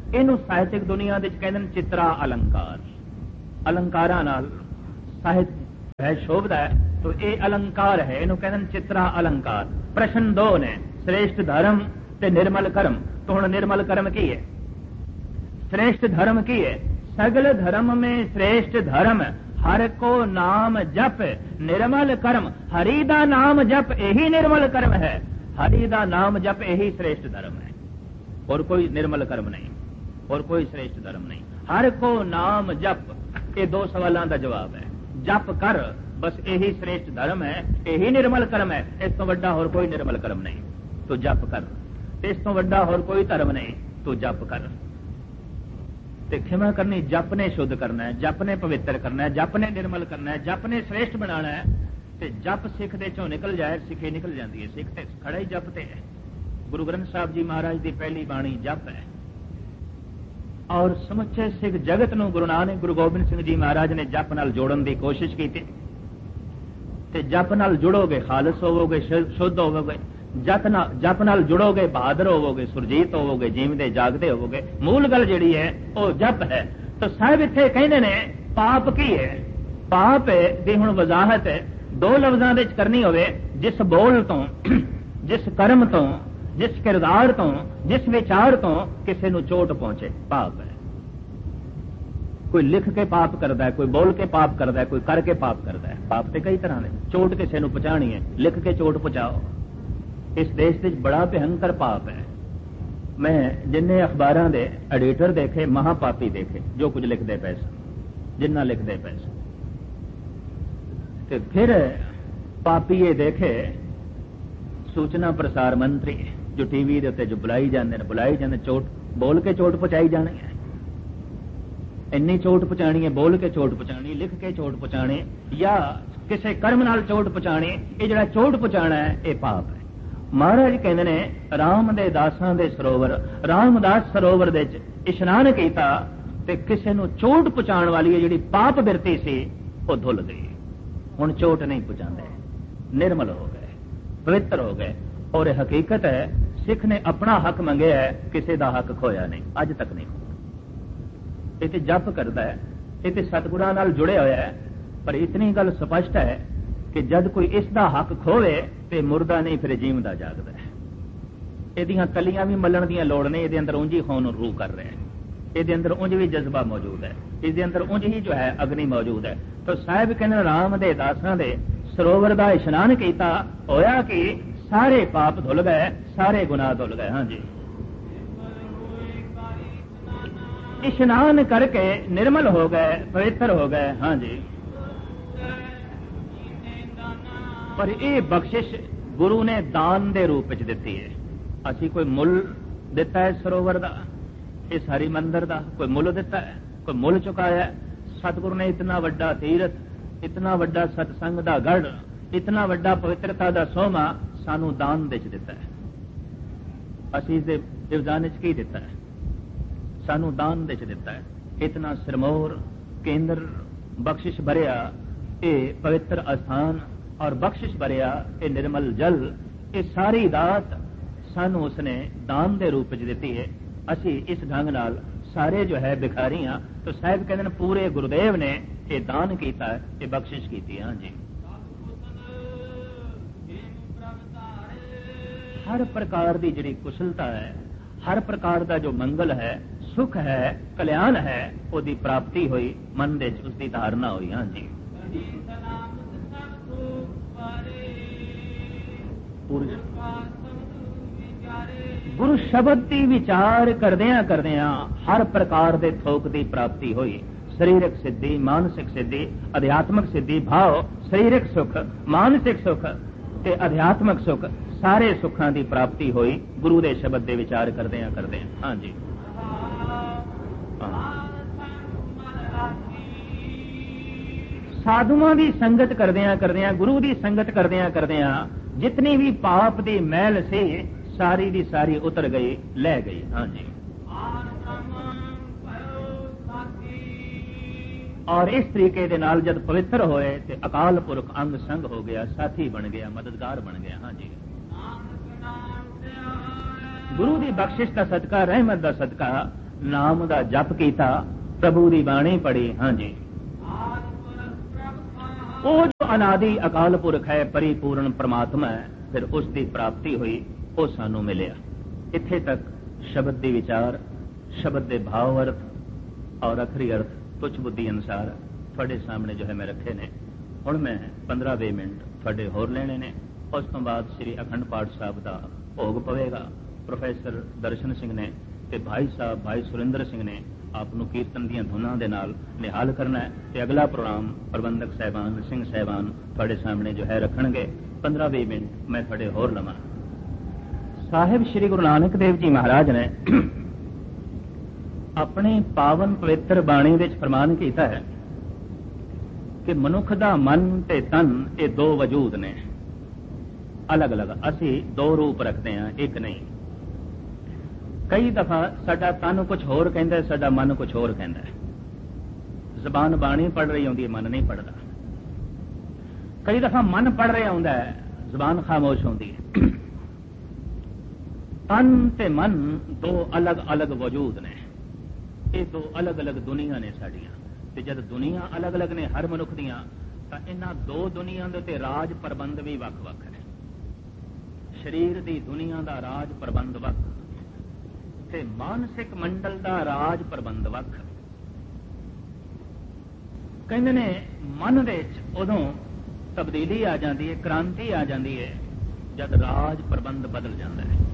ਇਹਨੂੰ ਸਾਹਿਤਿਕ ਦੁਨੀਆ ਵਿੱਚ ਕਹਿੰਦੇ ਨੇ ਚਿਤਰਾ ਅਲੰਕਾਰ। ਅਲੰਕਾਰਾਂ ਨਾਲ ਸਾਹਿਤ ਹੈ ਸ਼ੋਭਦਾ ਹੈ, तो ਇਹ ਅਲੰਕਾਰ ਹੈ, ਇਹਨੂੰ ਕਹਿੰਦੇ ਨੇ ਚਿਤਰਾ ਅਲੰਕਾਰ। ਪ੍ਰਸ਼ਨ ਦੋ ਨੇ, श्रेष्ठ धर्म ते निर्मल कर्म। तो हुण निर्मल कर्म की है, श्रेष्ठ धर्म की है। सगल धर्म में श्रेष्ठ धर्म हर को नाम जप निर्मल कर्म। हरि दा नाम जप यही निर्मल कर्म है, हरि दा नाम जप यही श्रेष्ठ धर्म है, और कोई निर्मल कर्म नहीं, और कोई श्रेष्ठ धर्म नहीं। हर को नाम जप, ये दो सवालों का जवाब है। जप कर, बस यही श्रेष्ठ धर्म है, यही निर्मल कर्म है। इस तो वड्डा और कोई निर्मल कर्म नहीं, तो जप कर। इस तो वड्डा और कोई धर्म नहीं, तो जप कर। ते खिमा करनी जप ने शुद्ध करना है, जप ने पवित्र करना है, जप ने निर्मल करना है, जप ने श्रेष्ठ बनाना है। ते जप सिख दे चों निकल जाए, सिखे निकल जाती है। सिख ते खड़ा ही जप ते है। गुरु ग्रंथ साहब जी महाराज की पहली बाणी जप है, और समुचे सिख जगत नूं गुरु नानक गुरु गोबिंद सिंह जी महाराज ने जप नाल जोड़न की कोशिश की। ते जप नाल जुड़ोगे खालस होवोगे, शुद्ध होवोगे। जप ना जप नाल जुड़ोगे बहादुर होवोगे, सुरजीत होवोगे, जीवदे जागदे होवोगे। मूल गल जिहड़ी है वो जप है। तो साहब इत्थे कहंदे ने पाप की है, पाप दी हुण वजाहत दो लफ्जां विच करनी होवे। जिस बोल तो, जिस कर्म तो, जिस किरदार तो, जिस विचार तो किसी नूं चोट पहुंचे, पाप है। कोई लिख के पाप करता है, कोई बोल के पाप करता है, कोई करके पाप करता है। पाप तो कई तरह ने। चोट किसी नूं पहुंचानी है, लिख के चोट पहुंचाओ। इस देश में बड़ा भयंकर पाप है। मैं जिन्ने अखबारां दे एडिटर देखे, महापापी देखे, जो कुछ लिखते पैसा, जिन्ना लिखते पैसा। ते फिर पापी ये देखे सूचना प्रसार मंत्री, जो टीवी दे उत्ते जो बुलाई जाते हैं, बुलाई जाते, चोट बोल के चोट पहुंचाई जानी है। इन्नी चोट पहुंचानी है, बोल के चोट पहुंचानी, लिख के चोट पहुंचानी, या किसी कर्म नाल चोट पहुंचानी। ये जिहड़ा चोट पहुंचाना है, ये पाप है। महाराज कहते ने राम दे दासां दे सरोवर, रामदास सरोवर दे इशनान कीता ते किसी नूं चोट पहुंचाण वाली जिहड़ी पाप बिरती सी वो धुल गई। हुण चोट नहीं पहुंचाते, निर्मल हो गए, पवित्र हो गए। और हकीकत है सिख ने अपना हक मंगया है, किसी का हक खोया नहीं, अज तक नहीं। ये ते जप करता है, ये ते सतगुरां नाल जुड़े होया है। पर इतनी गल स्पष्ट है कि जद कोई इसका हक खोवे तो मुर्दा नहीं, फिर जीवदा जागदा है। इहदियां कलियां भी मलण दी लोड़ नहीं, इहदे अंदर उंज ही खून रू कर रहे हैं, इहदे अंदर उंज भी जज्बा मौजूद है, इसके अंदर उंज ही जो है अग्नि मौजूद है। तो साहिब कहने राम दे दासां दे सरोवर दा इशनान कीता, होया कि सारे पाप धुल गए, सारे गुनाह धुल गए। हाँ जी, इशनान करके निर्मल हो गए, पवित्र हो गए। हाँ जी, पर यह बख्शिश गुरु ने दान दे रूप में दिती है। असी कोई मुल दिता है सरोवर का, इस हरि मंदिर का कोई मुल दिता है, कोई मुल चुकाया है। सतगुरु ने इतना वड्डा तीरथ, इतना वड्डा सतसंग का गढ़, इतना वड्डा पवित्रता का सोमा सानू दान दे दिता है। असी इस विधान की दिता है, सानू दान दे दिता है। इतना सिरमौर केंद्र बख्शिश भरिया ये पवित्र अस्थान और बख्शिश भरिया ये निर्मल जल, ये सारी दात सानू उसने दान दे रूप में दी है। असी इस ढंग नाल सारे जो है भिखारी हाँ। तो साहिब कहते हैं पूरे गुरुदेव ने ये दान किया है, ये बख्शिश की। हाँ जी, हर प्रकार की जिहड़ी कुशलता है, हर प्रकार का जो मंगल है, सुख है, कल्याण है, उसकी प्राप्ति हुई, मन दे उसकी धारणा हुई। हाँ जी, गुरु शब्द की विचार करदिया करदिया हर प्रकार के थोक की प्राप्ति हुई। शरीरक सिद्धि, मानसिक सिद्धि, अध्यात्मक सिद्धि, भाव, शरीरक सुख, मानसिक सुख ते अध्यात्मक सुख, सारे सुखों की प्राप्ति हुई गुरु के शब्द के विचार करदिया करदिया। हाँ जी, साधुओं की संगत करदिया करदिया, गुरु की संगत करदिया करदिया जितनी भी पाप की मैल से सारी दी सारी उतर गई, ले गई। हाँ जी, और इस तरीके दे नाल जब पवित्र होए ते अकाल पुरख अंग संग हो गया, साथी बन गया, मददगार बन गया। हाँ जी, गुरु की बख्शिश का सदका, रहमत का सदका नाम दा जप कीता, प्रभु दी बाणी पढ़ी। हाँ जी, वो जो अनादि अकाल पुरख है, परिपूर्ण परमात्मा है, फिर उसकी प्राप्ति हुई, वो सानू मिलिया। इत्थे तक शब्द के विचार, शब्द के भाव अर्थ और अखरी अर्थ तुच्छ बुद्धि अनुसार थोड़े सामने जो है मैं रखे ने। हुण मैं पंद्रह बीस मिनट थोड़े होर लेने ने, उस तो बाद श्री अखंड पाठ साहब का भोग पवेगा। प्रोफैसर दर्शन सिंह ने ते भाई साहब भाई सुरेंद्र सिंह ने आपनों कीर्तन दी धुनां दे नाल निहाल करना है। ते अगला प्रोग्राम प्रबंधक साहबान सिंह साहबान थोड़े सामने जो है रखणगे। पंद्रह बीस मिनट मैं थोड़े होर लवां। साहिब श्री गुरु नानक देव जी महाराज ने अपने पावन पवित्र बाणी विच फरमान कीता है कि मनुख दा मन ते तन ये दो वजूद ने, अलग अलग। असी दो रूप रखते हैं, एक नहीं। कई दफा साडा तन कुछ होर कहता है, साडा मन कुछ होर कहता है। जबान बाणी पढ़ रही होंदी है, मन नहीं पढ़ता। कई दफा मन पढ़ रहा होंदा है, जबान खामोश होंदी है। तन ते मन दो अलग अलग वजूद ने, ये दो अलग अलग दुनिया ने साड़ियां। ते जद दुनिया अलग अलग ने हर मनुख दियां, तां इन्हां दो दुनिया दे ते राज प्रबंध भी वख वख है। शरीर दी दुनिया दा राज प्रबंध वख ते मानसिक मंडल दा राज प्रबंध वख। कहंदे ने मन दे विच उदों तब्दीली आ जाती है, क्रांति आ जाती है, जद राज प्रबंध बदल जाता है।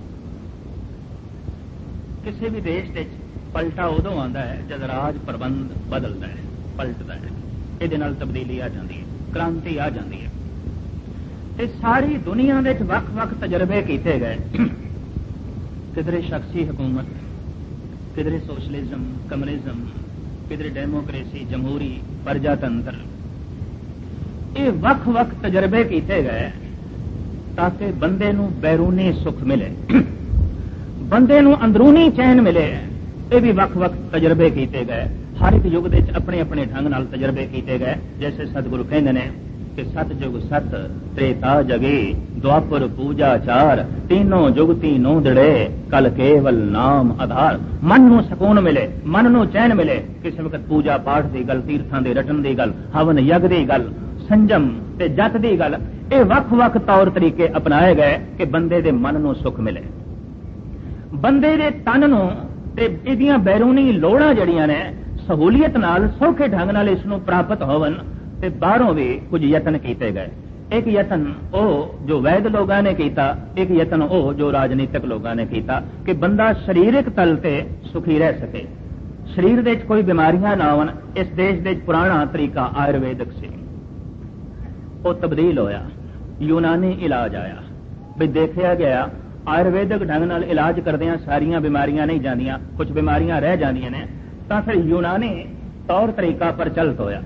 किसी भी देश दे पलटा उदों आता है जद राज प्रबंध बदलता है, पलटता है। ये नाल तब्दीली आ जाती है, क्रांति आ जाती है। ते सारी दुनिया दे वख वख तजर्बे किए गए। किधरे शख्सी हुकूमत, किधरे सोशलिज्म, कम्युनिज्म, किधरे डेमोक्रेसी, जमहूरी, प्रजातंत्र। ये वख वख तजर्बे किए गए ताकि बंदे नूं बैरूनी सुख मिले, बंदे नूं अंदरूनी चैन मिले। ये भी वख वख तजर्बे किए गए। हर एक युग दे अपने अपने ढंग नाल तजर्बे किए गए। जैसे सतगुरु कहते हैं कि सत जुग सत त्रेता जगे, द्वापर पूजा चार, तीनों जुग तीनों दड़े, कल केवल नाम आधार। मन नूं सकून मिले, मन नूं चैन मिले। किसी वक्त पूजा पाठ की गल, तीर्थां दे रटन की गल, हवन यज्ञ की गल, संजम ते जत की गल, ये वख वख तौर तरीके अपनाए गए कि बंदे दे मन नूं सुख मिले, बंदे दे तन नूं ते इहदियां बैरूनी लोड़ां जड़ियां ने सहूलियत नाल सौखे ढंग नाल इस नूं प्राप्त होवन। ते बाहरों भी कुछ यतन किए गए। एक यतन ओ जो वैद लोगों ने किया, एक यतन ओ जो राजनीतिक लोगों ने किया कि बंदा शरीरिक तल ते सुखी रह सके, शरीर दे कोई बीमारियां ना आवन। इस देश दे पुराना तरीका आयुर्वेदिक से वो तब्दील होया, यूनानी इलाज आया। भी देखा गया आयुर्वेदिक ढंग नाल इलाज करदियां सारियां बीमारियां नहीं जांदियां, कुछ बीमारियां रह जांदियां ने, तां फिर यूनानी तौर तरीका प्रचलित होया।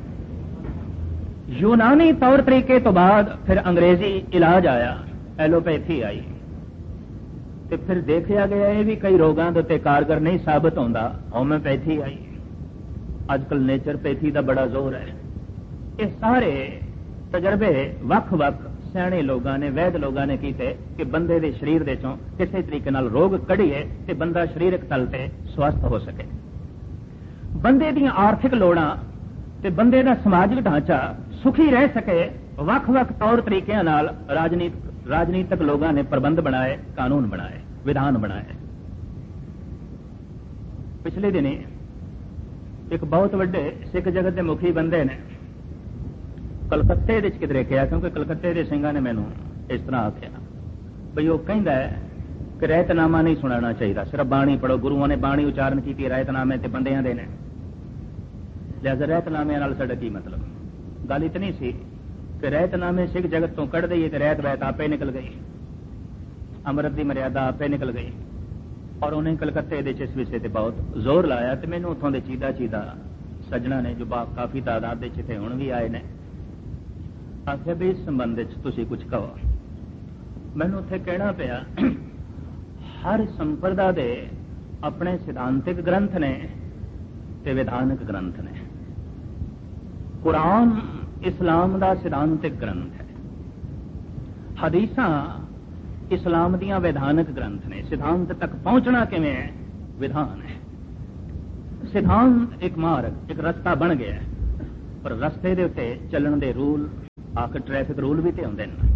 यूनानी तौर तरीके तो बाद फिर अंग्रेजी इलाज आया, एलोपैथी आई। ते फिर देखा गया ये भी कई रोगों के कारगर नहीं साबित होता, होम्योपैथी आई। आजकल नेचरपैथी का बड़ा जोर है। ये सारे तजर्बे वख वख सियाणे लोगों ने, वैद लोगों ने किए कि बंदे दे शरीर दे चों किसी तरीके नाल रोग कढ़ीए ते बंदा शरीरक तल ते स्वस्थ हो सके। बंदे दी आर्थिक लोड़ां ते बंदे दा समाजिक ढांचा सुखी रह सके। वख वख तौर तरीकों नाल राजनीतिक राजनीतिक लोगों ने प्रबंध बनाए, कानून बनाए, विधान बनाए। पिछले दिनी एक बहुत बड़े सिख जगत के मुखी बंदे ने कलकत्ते दे किधरे कहा, क्योंकि कलकत्ते के सिंघां ने मैनू इस तरह आख्या बई वो कहता है कि रहतनामा नहीं सुनाना चाहिए, सिर्फ बाणी पढ़ो। गुरुओं ने बाणी उच्चारण की, रहतनामे ते बंदियां दे ने, लिहाजा रहतनामे नाल साडा की मतलब। गल इतनी सी कि रहतनामे सिख जगत तो कढ़ दईए तो रहत वैत आपे निकल गई, अमृत की मर्यादा आपे निकल गई। और उन्हें कलकत्ते दे इस विषय पर बहुत जोर लाया। तो मैनू उतों के चीदा चीदा सज्जणा ने जो बा काफी तादाद इतने हुण भी आए ने, आखिया भी इस संबंध तुसीं कुछ कहो। मैनू उत्थे कहना पिया हर संप्रदा दे अपने सिद्धांतिक ग्रंथ ने ते विधानक ग्रंथ ने। कुरान इस्लाम दा सिद्धांतिक ग्रंथ है, हदीसां इस्लाम दियां विधानक ग्रंथ ने। सिद्धांत तक पहुंचना किवें है, विधान है। सिद्धांत एक मार्ग एक रस्ता बन गया है, पर रस्ते दे उत्ते चलण दे रूल आखिर ट्रैफिक रूल भी तो आउंदे ने।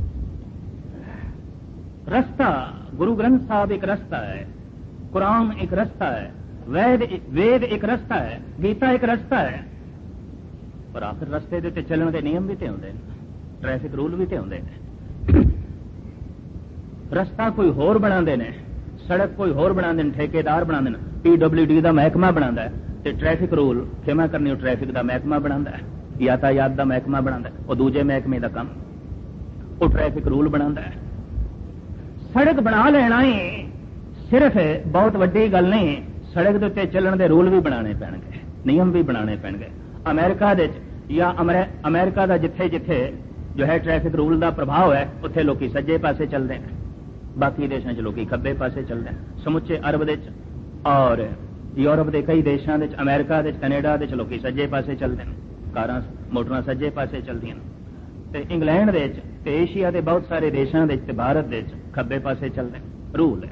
रस्ता गुरु ग्रंथ साहब एक रस्ता है, कुरान एक रस्ता है, वेद वेद एक रस्ता है, गीता एक रस्ता है, पर आखिर रस्ते दे उत्ते चलण दे नियम भी तो आउंदे ने, ट्रैफिक रूल भी तो आउंदे ने। रस्ता कोई होर बनांदे ने, सड़क कोई होर बनांदे ने, ठेकेदार बनांदे ने, पी डब्ल्यू डी दा महकमा बनांदा है, ते ट्रैफिक रूल खेमा करनी ट्रैफिक दा महकमा बनांदा है, यातायात दा महकमा बनांदा है, वो दूजे महकमे दा काम वो ट्रैफिक रूल बनांदा है। सड़क बना लेना ही सिर्फ बहुत वड्डी गल नहीं, सड़क दे उत्ते चलण दे रूल भी बनाने पैणगे, नियम भी बनाने पैणगे। अमेरिका दे या अमेरिका दा जिथे जिथे जो है ट्रैफिक रूल दा प्रभाव है, उत्थे लोकी सज्जे पासे चलदे ने, बाकी देशों च लोकी खब्बे पासे चलदे ने। समुचे अरब दे और यूरोप के कई देशों के, अमेरिका के, कनेडा के लोग सज्जे पासे चलते हैं, कारां मोटरां सज्जे पासे चलदियां ते इंग्लैंड दे ते एशिया के बहुत सारे देशों के ते भारत के खब्बे पासे चलते हैं, रूल है।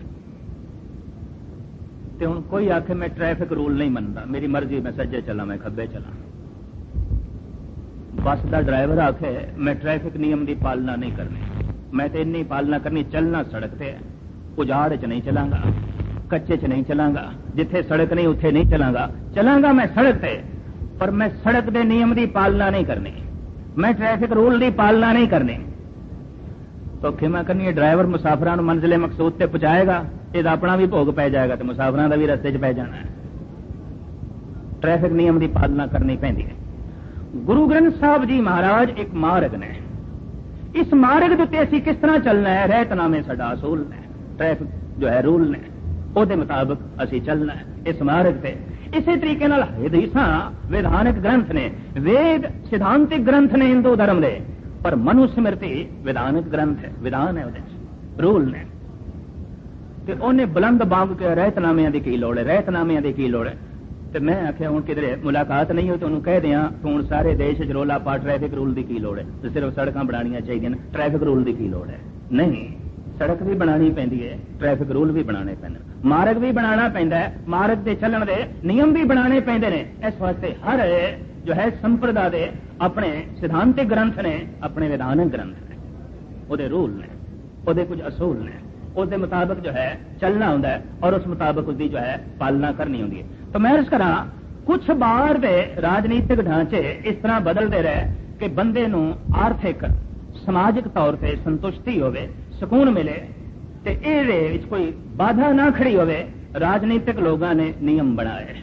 ते हुण कोई आखे मैं ट्रैफिक रूल नहीं मनता, मेरी मर्जी मैं सज्जे चला मैं खब्बे चला। बस का ड्राइवर आखे मैं ट्रैफिक नियम की पालना नहीं करनी, मैं तो इन्नी पालना करनी, चलना सड़क ते उजाड़ च नहीं चलांगा, कच्चे च नहीं चलांगा, जिथे सड़क नहीं उथे नहीं चलांगा, चलांगा मैं सड़क पे, पर मैं सड़क के नियम की पालना नहीं करनी, मैं ट्रैफिक रूल की पालना नहीं करनी। तो खिमा करनी है ड्राइवर मुसाफिरां नूं मंजिले मकसूद ते पहुंचाएगा, इहदा अपना भी भोग पै जाएगा ते मुसाफिरां दा भी रस्ते च पै जाना है। ट्रैफिक नियम की पालना करनी पैंदी है। गुरु ग्रंथ साहब जी महाराज एक मार्ग ने, इस मार्ग के उत्ते असीं किस तरह चलना है, रहतनामे साडा असूल ने, ट्रैफिक जो है रूल ने, ਉਹਦੇ ਮੁਤਾਬਕ ਅਸੀਂ ਚੱਲਣਾ ਹੈ ਇਸ ਮਾਰਗ ਤੇ। ਇਸੇ ਤਰੀਕੇ ਨਾਲ ਹਦੀਸਾਂ ਵਿਧਾਨਿਕ ਗ੍ਰੰਥ ਨੇ, ਵੇਦ ਸਿਧਾਂਤਿਕ ਗ੍ਰੰਥ ਨੇ ਹਿੰਦੂ ਧਰਮ ਦੇ, ਪਰ ਮਨੁ ਸਮ੍ਰਿਤੀ ਵਿਧਾਨਿਕ ਗ੍ਰੰਥ ਹੈ, ਵਿਧਾਨ ਹੈ, ਉਹਦੇ ਚ ਰੂਲ ਨੇ। ਤੇ ਉਹਨੇ ਬੁਲੰਦ ਬਾਂਗ ਕੇ ਰਹਿਤਨਾਮਿਆਂ ਦੀ ਕੀ ਲੋੜ ਹੈ, ਰਹਿਤਨਾਮਿਆਂ ਦੀ ਕੀ ਲੋੜ ਹੈ। ਤੇ ਮੈਂ ਆਖਿਆ ਹੁਣ ਕਿਧਰੇ ਮੁਲਾਕਾਤ ਨਹੀਂ ਹੋਈ ਤਾਂ ਉਹਨੂੰ ਕਹਿ ਦਿਆਂ ਤੂੰ ਹੁਣ ਸਾਰੇ ਦੇਸ਼ ਚ ਰੋਲਾ ਪਾ ਟ੍ਰੈਫਿਕ ਰੂਲ ਦੀ ਕੀ ਲੋੜ ਹੈ, ਤੇ ਸਿਰਫ ਸੜਕਾਂ ਬਣਾਉਣੀਆਂ ਚਾਹੀਦੀਆਂ ਨੇ, ਟ੍ਰੈਫਿਕ ਰੂਲ ਦੀ ਕੀ ਲੋੜ ਹੈ। ਨਹੀਂ, सड़क भी बनानी पैंदी है, ट्रैफिक रूल भी बनाने पैंदे, मार्ग भी बनाना पैंदा है, मार्ग के चलण दे नियम भी बनाने पैंदे ने। इस वास्ते हर जो है संप्रदा दे अपने सिद्धांतिक ग्रंथ ने, अपने विधानक ग्रंथ ने, उहदे रूल ने, उहदे कुछ असूल ने, उसके मुताबिक जो है चलना होंदा है और उस मुताबिक उसकी जो है पालना करनी होंदी है। तो मैं अर्ज करा कुछ बार दे राजनीतिक ढांचे इस तरह बदलते रहे कि बंदे नूं आर्थिक समाजिक तौर पर संतुष्टि होवे, सुकून मिले, ते इहदे विच कोई बाधा ना खड़ी होवे। राजनीतिक लोगों ने नियम बनाए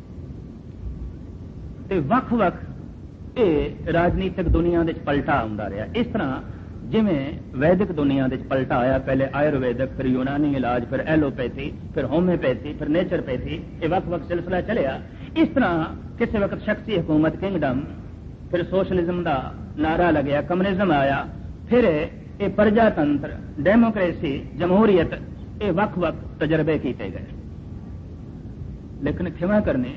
ते वख वख ये राजनीतिक दुनिया दे पलटा आउंदा रहा। इस तरह जिवें वैदिक दुनिया दे पलटा आया, पहले आयुर्वेदिक, फिर यूनानी इलाज, फिर एलोपैथी, फिर होम्योपैथी, फिर नेचरपैथी, ये वख वख सिलसिला चलिया। इस तरह किसी वक्त शख्सी हुकूमत किंगडम, फिर सोशलिज्म का नारा लग्या, कम्युनिज्म आया, फिर ये प्रजातंत्र, डेमोक्रेसी, जमहूरीयत, ये वख वख तजर्बे किए गए। लेकिन खिमा करने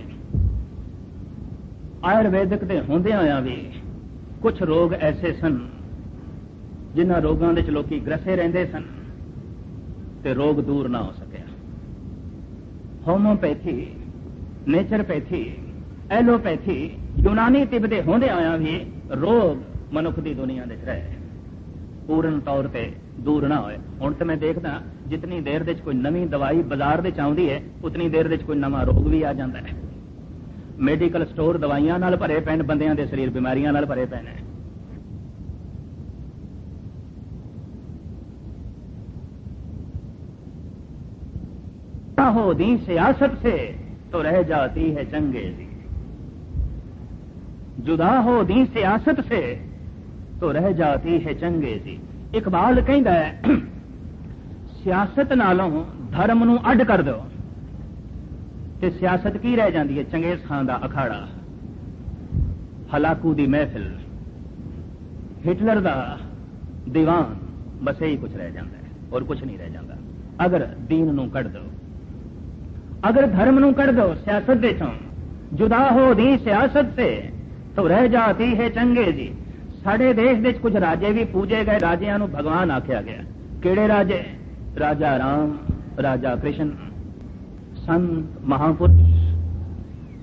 आयुर्वेदिक के होंदे होया भी कुछ रोग ऐसे सन जिन्हां रोगों के लोग ग्रसे रहंदे सन ते रोग दूर ना हो सकिया। होम्योपैथी, नेचरपैथी, एलोपैथी, यूनानी तिब्बते होंदे होया भी रोग मनुख की दुनिया दे रहे पूर्ण तौर पर दूर ना होए। हुण तो मैं देखदा जितनी देर दे कोई नवी दवाई बाजार दे आउंदी है, उतनी देर दे कोई नवा रोग भी आ जाता है। मेडिकल स्टोर दवाइयां नाल भरे पैन, बंदियां दे शरीर बीमारियां नाल भरे पैन है। हो दी सियासत से तो रह जाती है चंगेजी, जुदा हो दी सियासत से तो रह जाती है चंगेजी। इकबाल कहता है सियासत नालों धर्म नूं अड कर दो ते सियासत की रह जाती है, चंगेज खान दा अखाड़ा, हलाकू दी महफिल, हिटलर दा दीवान, बस यही कुछ रह जाता है और कुछ नहीं रह जाता। अगर दीन नूं कढ़ दो, अगर धर्म नूं कढ़ दो सियासत दे चों, जुदा हो दी सियासत से तो रह जाती है चंगेजी। साडे देश दे कुछ राजे भी पूजे गए, राजियां नूं भगवान आख्या गया। केड़े राजे? राजा राम, राजा कृष्ण, संत महापुरुष,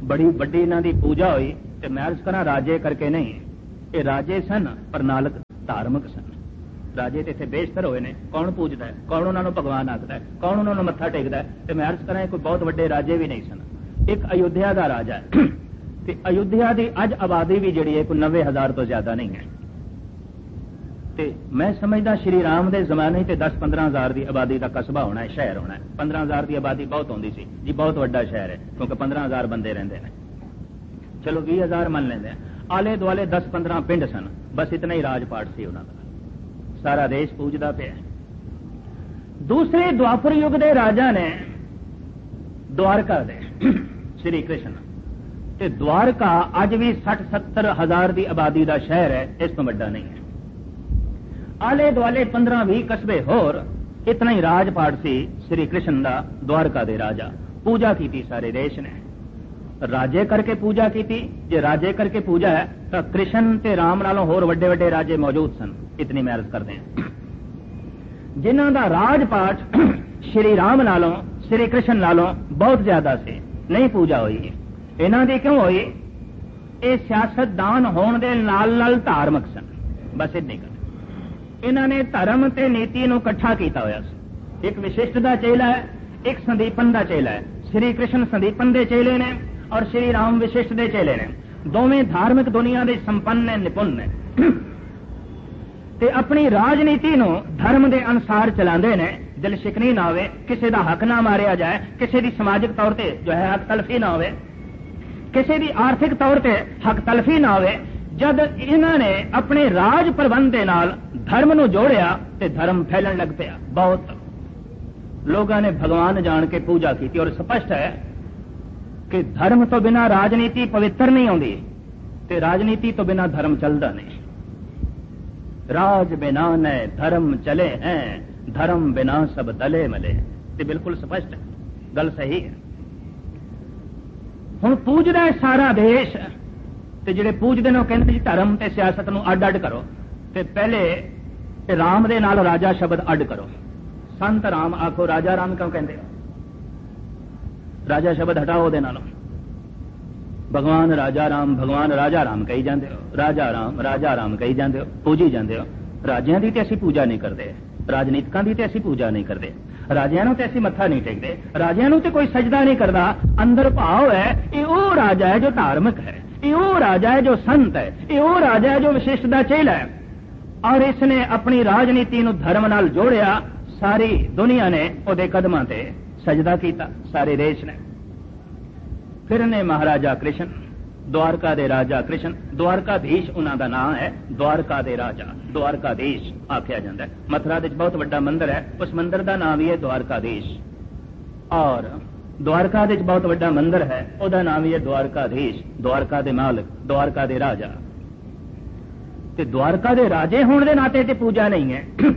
बड़ी वड्डी इन्हां दी पूजा हुई ते मैं अर्ज करा राजे करके नहीं, ये राजे सन पर नाल धार्मिक सन। राजे ते इत्थे बेशतर होए ने, कौन पूजदा है, कौन उन्हां नूं भगवान आखदा है, कौन उन्हां नूं मत्था टेकदा है, ते मैं अर्ज करा कोई बहुत वड्डे राजे भी नहीं सन। एक अयोध्या दा राजा है ते अयोध्या दी अज आबादी भी जिहड़ी है कोई नब्बे हजार तो ज्यादा नहीं है। ते मैं समझदा श्री राम दे जमाने ते दस पंद्रह हजार की आबादी का कस्बा होना है, शहर होना है। पंद्रह हजार की आबादी बहुत होंदी सी जी, बहुत वड्डा शहर है क्योंकि पंद्रह हजार बंदे रहिंदे ने। चलो बीस हजार मन लेंदे, आले दुआले दस पंद्रह पिंड सन, बस इतना ही राजपाट सी उन्हां दा, सारा देश पूजदा पिया। दूसरे द्वापर युग दे राजा ने द्वारका दे श्री कृष्ण ते द्वारका अज भी सठ सत्तर हजार की आबादी का शहर है, इस तो वड्डा नहीं है। आले दुआले पंद्रह भी कस्बे होर, इतना ही राजपाट सी श्री कृष्ण दा द्वारका दे राजा। पूजा की थी सारे देश ने, राजे करके पूजा की थी। जे राजे करके पूजा है तो कृष्ण ते राम नालों होर वड्डे वड्डे राजे मौजूद सन, इतनी मैं अर्ज करते हैं। जिन्हां दा राजपाट श्री राम नालों श्री कृष्ण नालों बहुत ज्यादा से नहीं पूजा हुई। इन्हां दी क्यों हुई? ये सियासतदान होने दे नाल नाल धार्मिक सन, बस इतनी कर। इन्हां ने धर्म ते नीति नूं इकट्ठा कीता होया सी। एक विशिष्ट दा चेला है, एक संदीपन दा चेला है। श्री कृष्ण संदीपन दे चेले ने और श्री राम विशिष्ट दे चेले ने, दोवें धार्मिक दुनिया दे संपन्न ने, निपुण ने ते अपनी राजनीति नूं धर्म दे अनुसार चलांदे ने। दिल शिकनी ना होवे, किसी दा हक ना मारिया जाए, किसी दी समाजिक तौर ते जो है हक तलफी ना होवे, किसी दी आर्थिक तौर ते हक तलफी ना होवे। जद इन्हां ने अपने राज प्रबंध दे नाल धर्म नूं जोड़िया ते धर्म फैलन लग पिया। बहुत लोगों ने भगवान जान के पूजा की थी। और स्पष्ट है कि धर्म तो बिना राजनीति पवित्र नहीं होती, ते राजनीति तो बिना धर्म चलता नहीं। राज बिना न धर्म चले हैं, धर्म बिना सब दले मले। ते बिल्कुल स्पष्ट है, गल सही है। हुण पूजदा है सारा देश, ते जिहड़े पूजदे ने कहंदे जी धर्म ते सियासत नूं अड अड करो, ते पहले राम दे नाल राजा शब्द अड करो। संत राम आखो, राजा राम क्यों कहंदे हो? राजा शब्द हटाओ दे नालों। भगवान राजा राम, भगवान राजा राम कही जाते हो, राजा राम राजा राम कही जाते हो, पूजी जाते हो। राजियां दी ते असीं पूजा नहीं करते, राजनीतिकां दी ते असीं पूजा नहीं करते, राजियां नूं ते असीं मत्था नहीं टेकते, राजियां नूं ते कोई सजदा नहीं करता। अंदर भाव है ये वो राजा है जो धार्मिक है, ये वो राजा है जो संत है, ये वो राजा है जो विशिष्ट दा चेला है। और इसने अपनी राजनीति नूं धर्म नाल जोड़िया। सारी दुनिया ने उहदे कदमां ते सजदा कीता, सारे देश ने। फिर ने महाराजा कृष्ण, द्वारका दे राजा कृष्ण, द्वारकाधीश उन्हां दा नाम है। द्वारका दे राजा द्वारकाधीश आख्या जाता है। मथुरा दे बहुत बड़ा मंदिर है, उस मंदिर का नाम ही है द्वारकाधीश। और द्वारका दे बहुत बड़ा मंदिर है, उसका नाम ही है द्वारकाधीश। द्वारका दे मालिक, द्वारका दे राजा। ते द्वारका दे राजे होने दे नाते ते पूजा नहीं है।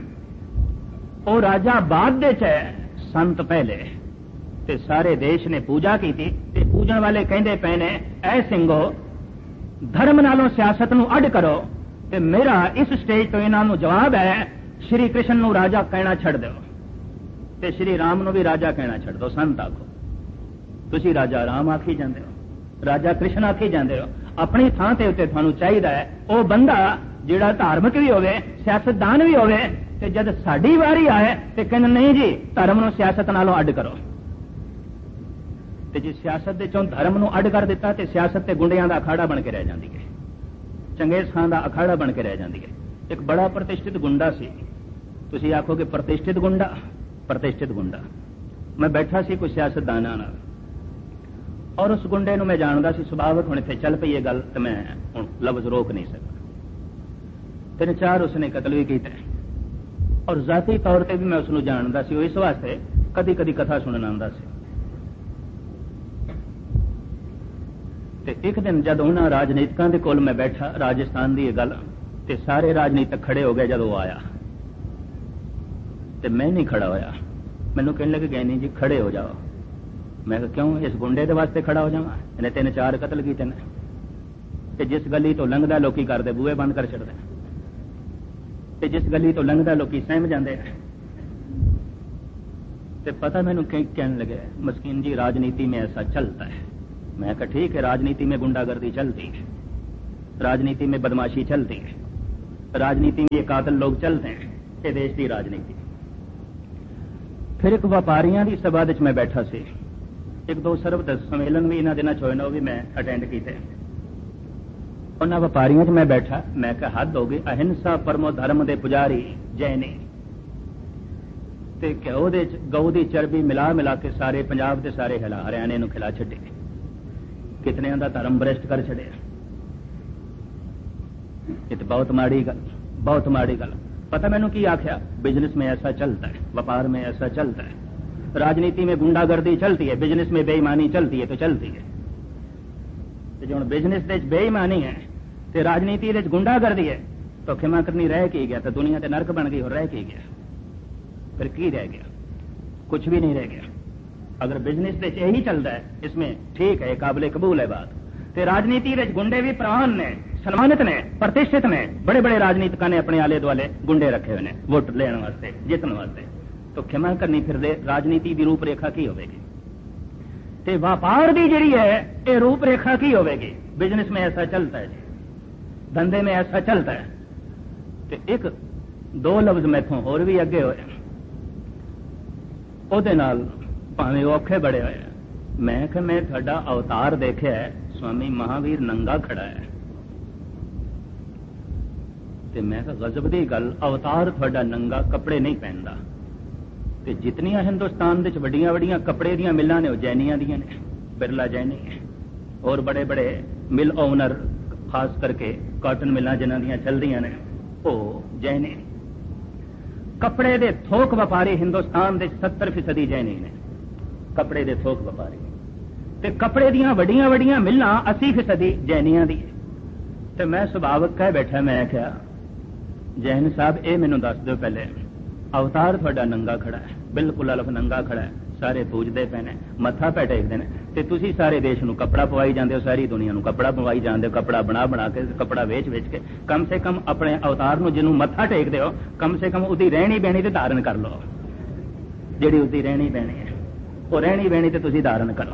वो राजा बाद दे च है, संत पहले। ते सारे देश ने पूजा की थी। ते पूजन वाले कहंदे पे ने, ऐ सिंघो धर्म नालों सियासत नूं अड करो। ते मेरा इस स्टेज तो इन्हां नूं जवाब है, श्री कृष्ण नूं राजा कहना छड़ दो ते श्री राम नूं भी राजा कहना छड़ दो। संत आखो, तुसी राजा राम आखी जांदे हो, राजा कृष्ण आखी जांदे हो। अपनी थां ते उत्ते तुहानूं चाहीदा है वो बंदा जिहड़ा धार्मिक भी होवे, सियासतदान भी होवे। ते जद साडी वारी आए ते कहंदे नहीं जी धर्म नूं सियासत नालों अड करो। ते जे सियासत दे चों धर्म नूं अड कर दिता ते सियासत ते गुंडियां दा अखाड़ा बन के रह जांदी है, चंगेज खान दा अखाड़ा बन के रह जांदी है। एक बड़ा प्रतिष्ठित गुंडा सी, तुसीं आखोगे प्रतिष्ठित गुंडा, प्रतिष्ठित गुंडा। मैं बैठा सी कोई सियासतदानां नाल, और उस गुंडे नूं मैं जानदा सी, सुभावक हुण इत्थे चल पई ये गल ते मैं हुण लफ्ज़ रोक नहीं सकदा। तीन चार उसने कतल भी कीते, और जाती तौर पर भी मैं उसनूं जानदा सी। इस वास्ते कदी कदी कथा सुनन आंदा सी। ते एक दिन जब उन्हां राजनीतिकां दे कोल मैं बैठा, राजस्थान दी गल, ते सारे राजनीतिक खड़े हो गए। जब वो आया ते मैं नहीं खड़ा होया। मैनूं कहने लगे गए नहीं जी खड़े हो जाओ। मैं कहा क्यों? इस गुंडे दे वास्ते खड़ा हो जावां? इन्हें तीन चार कतल कीते ने। ते जिस गली तो लंघदा लोकी करदे बूहे बंद कर छड़दे, ते जिस गली तो लंघदा लोकी सहम जांदे। ते पता मैनूं कहने लगे, मस्कीन जी राजनीति में ऐसा चलता है। मैं कहा ठीक है, राजनीति में गुंडागर्दी चलती है, राजनीति में बदमाशी चलती है, राजनीति में ये कातिल लोग चलते हैं, ये देश की राजनीति। फिर एक व्यापारियों की सभा विच मैं बैठा सी, एक दो सरबत सम्मेलन भी इन्होंने दिनों च होए ने, वो भी मैं अटेंड किए। उन्होंने व्यापारियों च मैं बैठा, मैं कहा हद हो गई, अहिंसा परमो धर्म के पुजारी जैनी ते घ्यो दे गऊ की चरबी मिला मिला के सारे पंजाब के सारे हिला हरियाणे नूं खिला छड्डे, कितने का धर्म भ्रष्ट कर छड़िया। ये तो बहुत माड़ी गल, बहुत माड़ी गल। पता मैनू की आख्या, बिजनेस में ऐसा चलता है, व्यापार में ऐसा चलता है, राजनीति में गुंडागर्दी चलती है, बिजनेस में बेईमानी चलती है तो चलती है। तो जो बिजनेस दे बेईमानी है तो राजनीति दे गुंडागर्दी है तो खिमा करनी रह के गया, तो दुनिया ते नरक बन गई और रह के गया, फिर की रह गया? कुछ भी नहीं रह गया। अगर बिजनेस दे यही चलता है, इसमें ठीक है, काबिल कबूल है बात, तो राजनीति दे गुंडे भी प्रवान ने, सन्मानित ने, प्रतिष्ठित ने, बड़े बड़े राजनीतिक ने अपने आले दुआले गुंडे रखे हुए हैं वोट लेने वास्ते, जीतने वास्ते। तो खिमा करनी फिर राजनीति की रूपरेखा की होगी, तो व्यापार की जी है ये रूपरेखा की होगी। बिजनेस में ऐसा चलता है जी, धंधे में ऐसा चलता है। तो एक दो लफ्ज मैथों होर भी अगे होए, ਉਹਦੇ ਨਾਲ ਭਾਵੇਂ ਔਖੇ बड़े ਹੋਏ। मैं कि मैं ਤੁਹਾਡਾ अवतार देखा है, स्वामी महावीर नंगा खड़ा है। ते मैं कहा गजब दी गल, अवतार ਤੁਹਾਡਾ नंगा कपड़े नहीं पहनता। ते जितनियां हिंदुस्तान दे वड्डियां वड्डियां कपड़े दियां मिलां ने, जैनियां दियां ने, बिरला जैनी है, और बड़े बड़े मिल ओनर, खास करके कॉटन मिलां जिन्हां दियां चलदियां ने, वो जैनी। कपड़े दे थोक व्यापारी हिंदुस्तान दे सत्तर फीसदी जैनी ने, कपड़े दे थोक व्यापारी। ते कपड़े दियां वड्डियां वड्डियां मिलां अस्सी फीसदी जैनियां दी। ते मैं सुभावक कह बैठा, मैं क्या जैन साहब ये मैनू दस दो पहले, अवतार थोड़ा नंगा खड़ा है, बिल्कुल अलफ नंगा खड़ा है, सारे पूजते पे ने, मत्था पै टेकते हैं, ते तुसी सारे देश नूं कपड़ा पवाई जाते हो, सारी दुनिया नूं कपड़ा पवाई जाते हो, कपड़ा बना बना के, कपड़ा वेच वेच के। कम से कम अपने अवतार नूं जिन्हों मत्था टेकते हो, कम से कम उसकी रहनी बहनी ते धारण कर लो, जिहड़ी उसकी रहनी बहनी है वो रहनी बहनी ते तुसी धारण करो।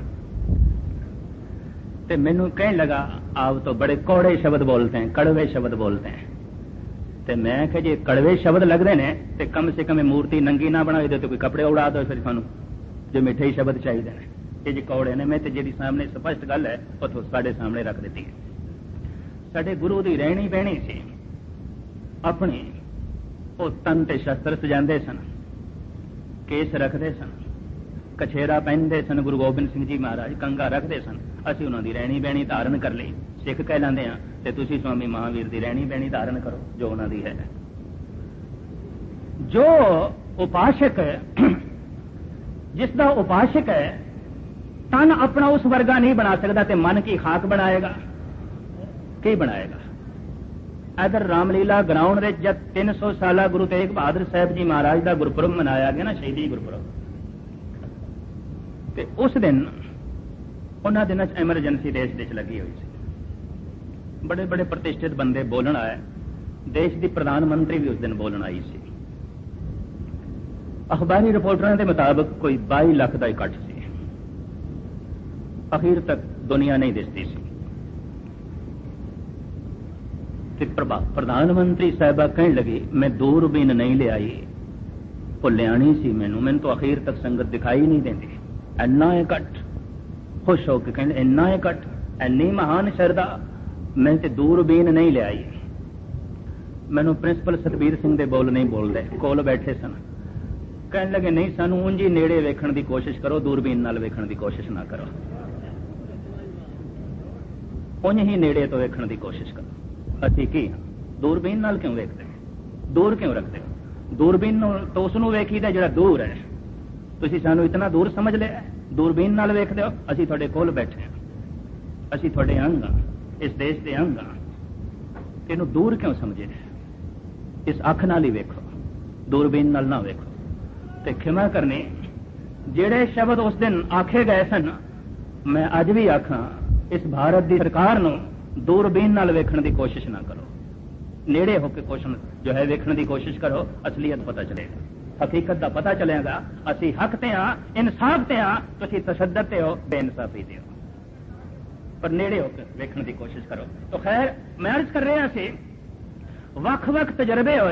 ते मैनू कहने लगा आप तो बड़े कौड़े शब्द बोलते हैं, कड़वे शब्द बोलते हैं। ते मैं कहा जे कड़वे शब्द लगते ने ते कम से कम मूर्ति नंगी ना बना दो, तो कोई कपड़े उड़ा दो, फिर थानू जो मिठे शब्द चाहिए ने। ये जो कौड़े ने, मैं तो जी सामने स्पष्ट गल है वो साढ़े सामने रख दी है। साढ़े गुरु की रहनी बहनी सी, अपनी वो तन ते शस्त्र सजाते सन, केस रखते सन, कछेरा पहनते सन, गुरु गोबिंद सिंह जी महाराज कंगा रखते सन। असी उन्होंने रहनी बहनी धारण कर ली, सिख कहलाते हैं, तो तुसी स्वामी महावीर की रहनी बहनी धारण करो जो उन्होंने है। जो उपासक जिसका उपासक है तन अपना उस वर्गा नहीं बना सकता, तो मन की खाक बनाएगा, की बनाएगा। इधर रामलीला ग्राउंड में जब तीन सौ साल गुरु तेग बहादुर साहब जी महाराज का गुरपुरब मनाया गया ना, शहीदी गुरपुरब, ते उस दिन उन्होंने दिनों एमरजेंसी देश देश लगी हुई सी। बड़े बड़े प्रतिष्ठित बंदे बोलन आए, देश की प्रधानमंत्री भी उस दिन बोलन आई सी। अखबारी रिपोर्टरों के मुताबिक कोई बाई लाख का इकट्ठ सी। अखीर तक दुनिया नहीं दिसती सी। प्रधानमंत्री साहबा कहने लगी मैं दूरबीन नहीं ले आई, वो लियानी सी मैनू, मैनू तो अखीर तक संगत दिखाई नहीं देती। इन्ना इकट्ठ, खुश होकर कहने इन्ना इकट्ठ, इन्नी महान श्रद्धा, मैं तो दूरबीन नहीं ले आई। मैनू प्रिंसिपल सतबीर सिंह दे बोल नहीं बोलते, कोल बैठे सन, कहने लगे नहीं सानू उंज ही नेड़े वेखण की कोशिश करो, दूरबीन नाल वेखण की कोशिश ना करो, उंज ही नेड़े तो वेखण की कोशिश करो। असी की दूरबीन नाल क्यों वेखते, दूर क्यों रखते हो? दूरबीन तो उसनू वेखीदा जिहड़ा दूर है, तुसीं सानू इतना दूर समझ लिया, दूरबीन नाल वेखदे हो। असी तुहाडे कोल बैठे हैं, असी तुहाडे अंग हां, इस देश के अंग हां, इहनूं दूर क्यों समझे? इस अख नाल ही वेखो, दूरबीन नाल ना वेखो। ते खिमा करनी, जेड़े शब्द उस दिन आखे गए सन, मैं अज भी आखां, इस भारत की सरकार नूं दूरबीन नाल वेखण की कोशिश ना करो, नेड़े होकर क्वेश्चन जो है वेखण की कोशिश करो, असलियत पता चलेगा, हकीकत का पता चलेगा। असी हक ते हां, इंसाफ ते हां, तुसीं तशद्दद ते हो, बेइंसाफी ते हो। पर नेड़े होकर वेखण की कोशिश करो। तो खैर मैं अर्ज कर रहा सी वख वख तजर्बे होए